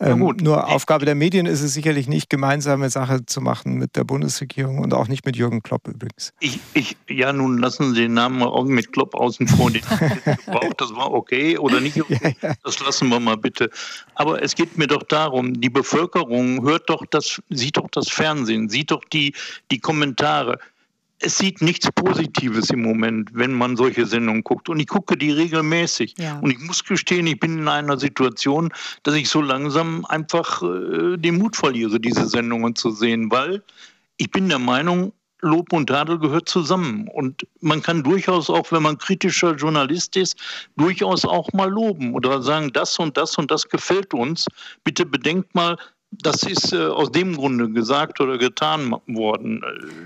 Nur Aufgabe der Medien ist es sicherlich nicht, gemeinsame Sache zu machen mit der Bundesregierung und auch nicht mit Jürgen Klopp übrigens. Ja, nun lassen Sie den Namen auch mit Klopp außen vor. Den gebraucht, das war okay oder nicht okay. Ja. Das lassen wir mal bitte. Aber es geht mir doch darum, die Bevölkerung sieht doch das Fernsehen, sieht doch die Kommentare. Es sieht nichts Positives im Moment, wenn man solche Sendungen guckt. Und ich gucke die regelmäßig. Ja. Und ich muss gestehen, ich bin in einer Situation, dass ich so langsam einfach den Mut verliere, diese Sendungen zu sehen. Weil ich bin der Meinung, Lob und Tadel gehört zusammen. Und man kann durchaus auch, wenn man kritischer Journalist ist, durchaus auch mal loben oder sagen, das und das und das gefällt uns. Bitte bedenkt mal, das ist aus dem Grunde gesagt oder getan worden.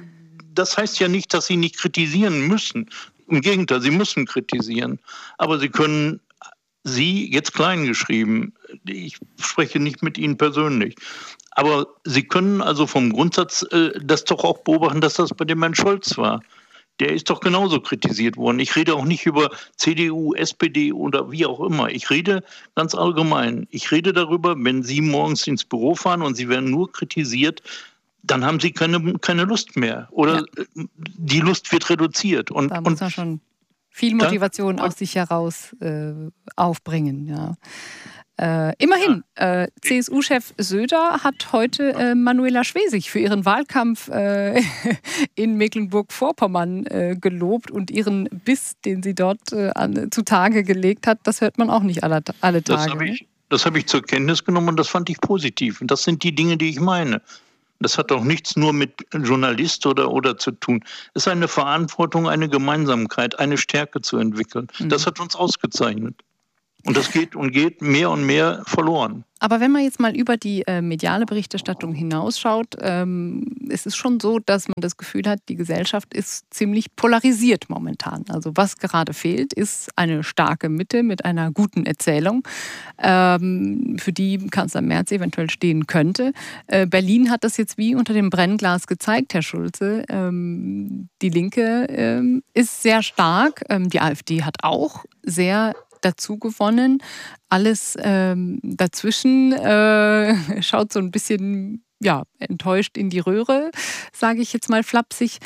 Das heißt ja nicht, dass Sie nicht kritisieren müssen. Im Gegenteil, Sie müssen kritisieren. Aber Sie können, Sie, jetzt klein geschrieben, ich spreche nicht mit Ihnen persönlich, aber Sie können also vom Grundsatz das doch auch beobachten, dass das bei dem Herrn Scholz war. Der ist doch genauso kritisiert worden. Ich rede auch nicht über CDU, SPD oder wie auch immer. Ich rede ganz allgemein. Ich rede darüber, wenn Sie morgens ins Büro fahren und Sie werden nur kritisiert, dann haben Sie keine Lust mehr. Oder die Lust wird reduziert. Da muss man schon Viel Motivation aus sich heraus aufbringen, ja. Immerhin, CSU-Chef Söder hat heute Manuela Schwesig für ihren Wahlkampf in Mecklenburg-Vorpommern gelobt und ihren Biss, den sie dort zutage gelegt hat, das hört man auch nicht alle Tage. Das habe ich zur Kenntnis genommen und das fand ich positiv. Und das sind die Dinge, die ich meine. Das hat auch nichts nur mit Journalist oder zu tun. Es ist eine Verantwortung, eine Gemeinsamkeit, eine Stärke zu entwickeln. Das hat uns ausgezeichnet. Und das geht mehr und mehr verloren. Aber wenn man jetzt mal über die mediale Berichterstattung hinausschaut, ist es schon so, dass man das Gefühl hat, die Gesellschaft ist ziemlich polarisiert momentan. Also was gerade fehlt, ist eine starke Mitte mit einer guten Erzählung, für die Kanzler Merz eventuell stehen könnte. Berlin hat das jetzt wie unter dem Brennglas gezeigt, Herr Schulze. Die Linke ist sehr stark, die AfD hat auch sehr dazu gewonnen. Alles dazwischen schaut so ein bisschen enttäuscht in die Röhre, sage ich jetzt mal flapsig.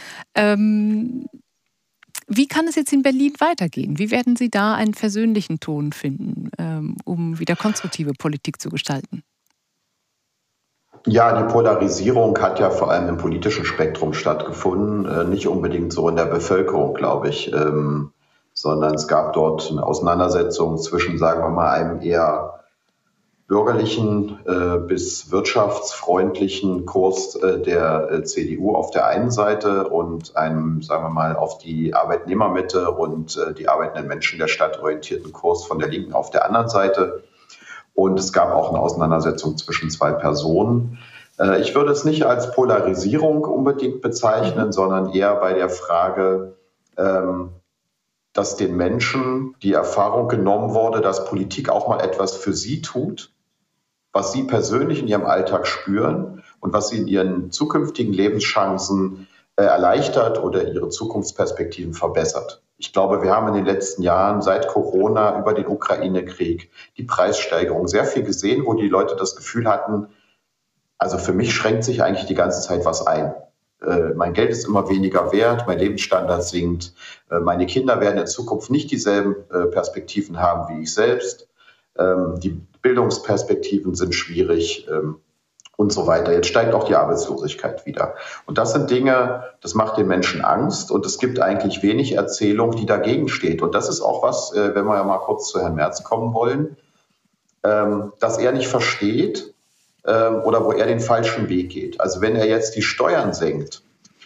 Wie kann es jetzt in Berlin weitergehen? Wie werden Sie da einen versöhnlichen Ton finden, um wieder konstruktive Politik zu gestalten? Ja, die Polarisierung hat ja vor allem im politischen Spektrum stattgefunden, nicht unbedingt so in der Bevölkerung, glaube ich. Sondern es gab dort eine Auseinandersetzung zwischen, sagen wir mal, einem eher bürgerlichen bis wirtschaftsfreundlichen Kurs der CDU auf der einen Seite und einem, sagen wir mal, auf die Arbeitnehmermitte und die arbeitenden Menschen der Stadt orientierten Kurs von der Linken auf der anderen Seite. Und es gab auch eine Auseinandersetzung zwischen zwei Personen. Ich würde es nicht als Polarisierung unbedingt bezeichnen, sondern eher bei der Frage, dass den Menschen die Erfahrung genommen wurde, dass Politik auch mal etwas für sie tut, was sie persönlich in ihrem Alltag spüren und was sie in ihren zukünftigen Lebenschancen erleichtert oder ihre Zukunftsperspektiven verbessert. Ich glaube, wir haben in den letzten Jahren seit Corona über den Ukraine-Krieg, die Preissteigerung sehr viel gesehen, wo die Leute das Gefühl hatten, also für mich schränkt sich eigentlich die ganze Zeit was ein. Mein Geld ist immer weniger wert, mein Lebensstandard sinkt, meine Kinder werden in Zukunft nicht dieselben Perspektiven haben wie ich selbst, die Bildungsperspektiven sind schwierig und so weiter. Jetzt steigt auch die Arbeitslosigkeit wieder. Und das sind Dinge, das macht den Menschen Angst und es gibt eigentlich wenig Erzählung, die dagegen steht. Und das ist auch was, wenn wir ja mal kurz zu Herrn Merz kommen wollen, dass er nicht versteht, oder wo er den falschen Weg geht. Also wenn er jetzt die Steuern senkt,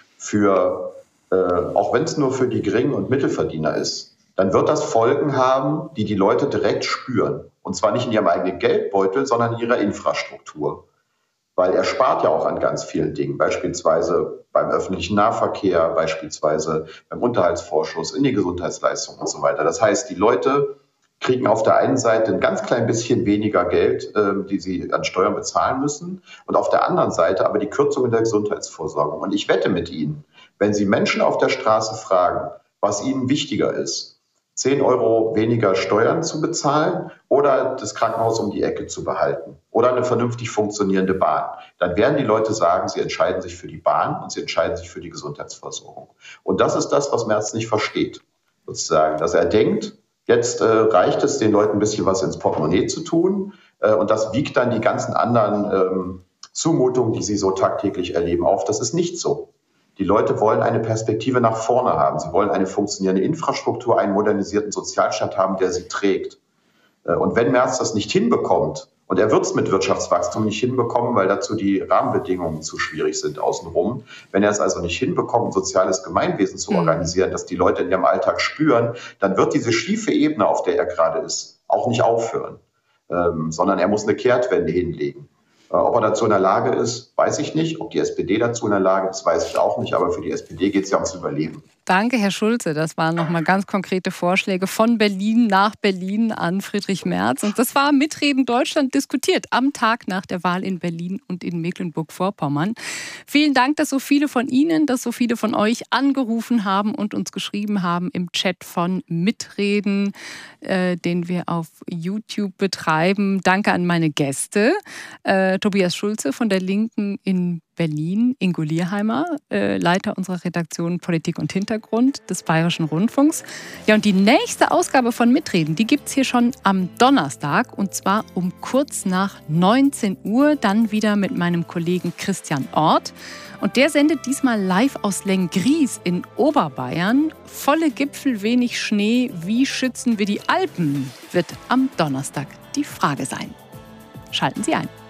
auch wenn es nur für die Gering- und Mittelverdiener ist, dann wird das Folgen haben, die die Leute direkt spüren. Und zwar nicht in ihrem eigenen Geldbeutel, sondern in ihrer Infrastruktur. Weil er spart ja auch an ganz vielen Dingen, beispielsweise beim öffentlichen Nahverkehr, beispielsweise beim Unterhaltsvorschuss, in die Gesundheitsleistungen und so weiter. Das heißt, die Leute kriegen auf der einen Seite ein ganz klein bisschen weniger Geld, die sie an Steuern bezahlen müssen, und auf der anderen Seite aber die Kürzung in der Gesundheitsvorsorge. Und ich wette mit Ihnen, wenn Sie Menschen auf der Straße fragen, was ihnen wichtiger ist, 10 € weniger Steuern zu bezahlen oder das Krankenhaus um die Ecke zu behalten oder eine vernünftig funktionierende Bahn, dann werden die Leute sagen, sie entscheiden sich für die Bahn und sie entscheiden sich für die Gesundheitsversorgung. Und das ist das, was Merz nicht versteht, sozusagen, dass er denkt, jetzt reicht es, den Leuten ein bisschen was ins Portemonnaie zu tun und das wiegt dann die ganzen anderen Zumutungen, die sie so tagtäglich erleben, auf. Das ist nicht so. Die Leute wollen eine Perspektive nach vorne haben. Sie wollen eine funktionierende Infrastruktur, einen modernisierten Sozialstaat haben, der sie trägt. Und wenn Merz das nicht hinbekommt, und er wird es mit Wirtschaftswachstum nicht hinbekommen, weil dazu die Rahmenbedingungen zu schwierig sind außenrum. Wenn er es also nicht hinbekommt, ein soziales Gemeinwesen zu organisieren, dass die Leute in ihrem Alltag spüren, dann wird diese schiefe Ebene, auf der er gerade ist, auch nicht aufhören, sondern er muss eine Kehrtwende hinlegen. Ob er dazu in der Lage ist, weiß ich nicht. Ob die SPD dazu in der Lage ist, weiß ich auch nicht. Aber für die SPD geht es ja ums Überleben. Danke, Herr Schulze. Das waren nochmal ganz konkrete Vorschläge von Berlin nach Berlin an Friedrich Merz. Und das war Mitreden Deutschland diskutiert am Tag nach der Wahl in Berlin und in Mecklenburg-Vorpommern. Vielen Dank, dass so viele von Ihnen, dass so viele von euch angerufen haben und uns geschrieben haben im Chat von Mitreden, den wir auf YouTube betreiben. Danke an meine Gäste. Tobias Schulze von der Linken in Berlin, Ingo Lierheimer, Leiter unserer Redaktion Politik und Hintergrund des Bayerischen Rundfunks. Ja, und die nächste Ausgabe von Mitreden, die gibt es hier schon am Donnerstag und zwar um kurz nach 19 Uhr, dann wieder mit meinem Kollegen Christian Orth. Und der sendet diesmal live aus Lenggries in Oberbayern. Volle Gipfel, wenig Schnee. Wie schützen wir die Alpen? Wird am Donnerstag die Frage sein. Schalten Sie ein.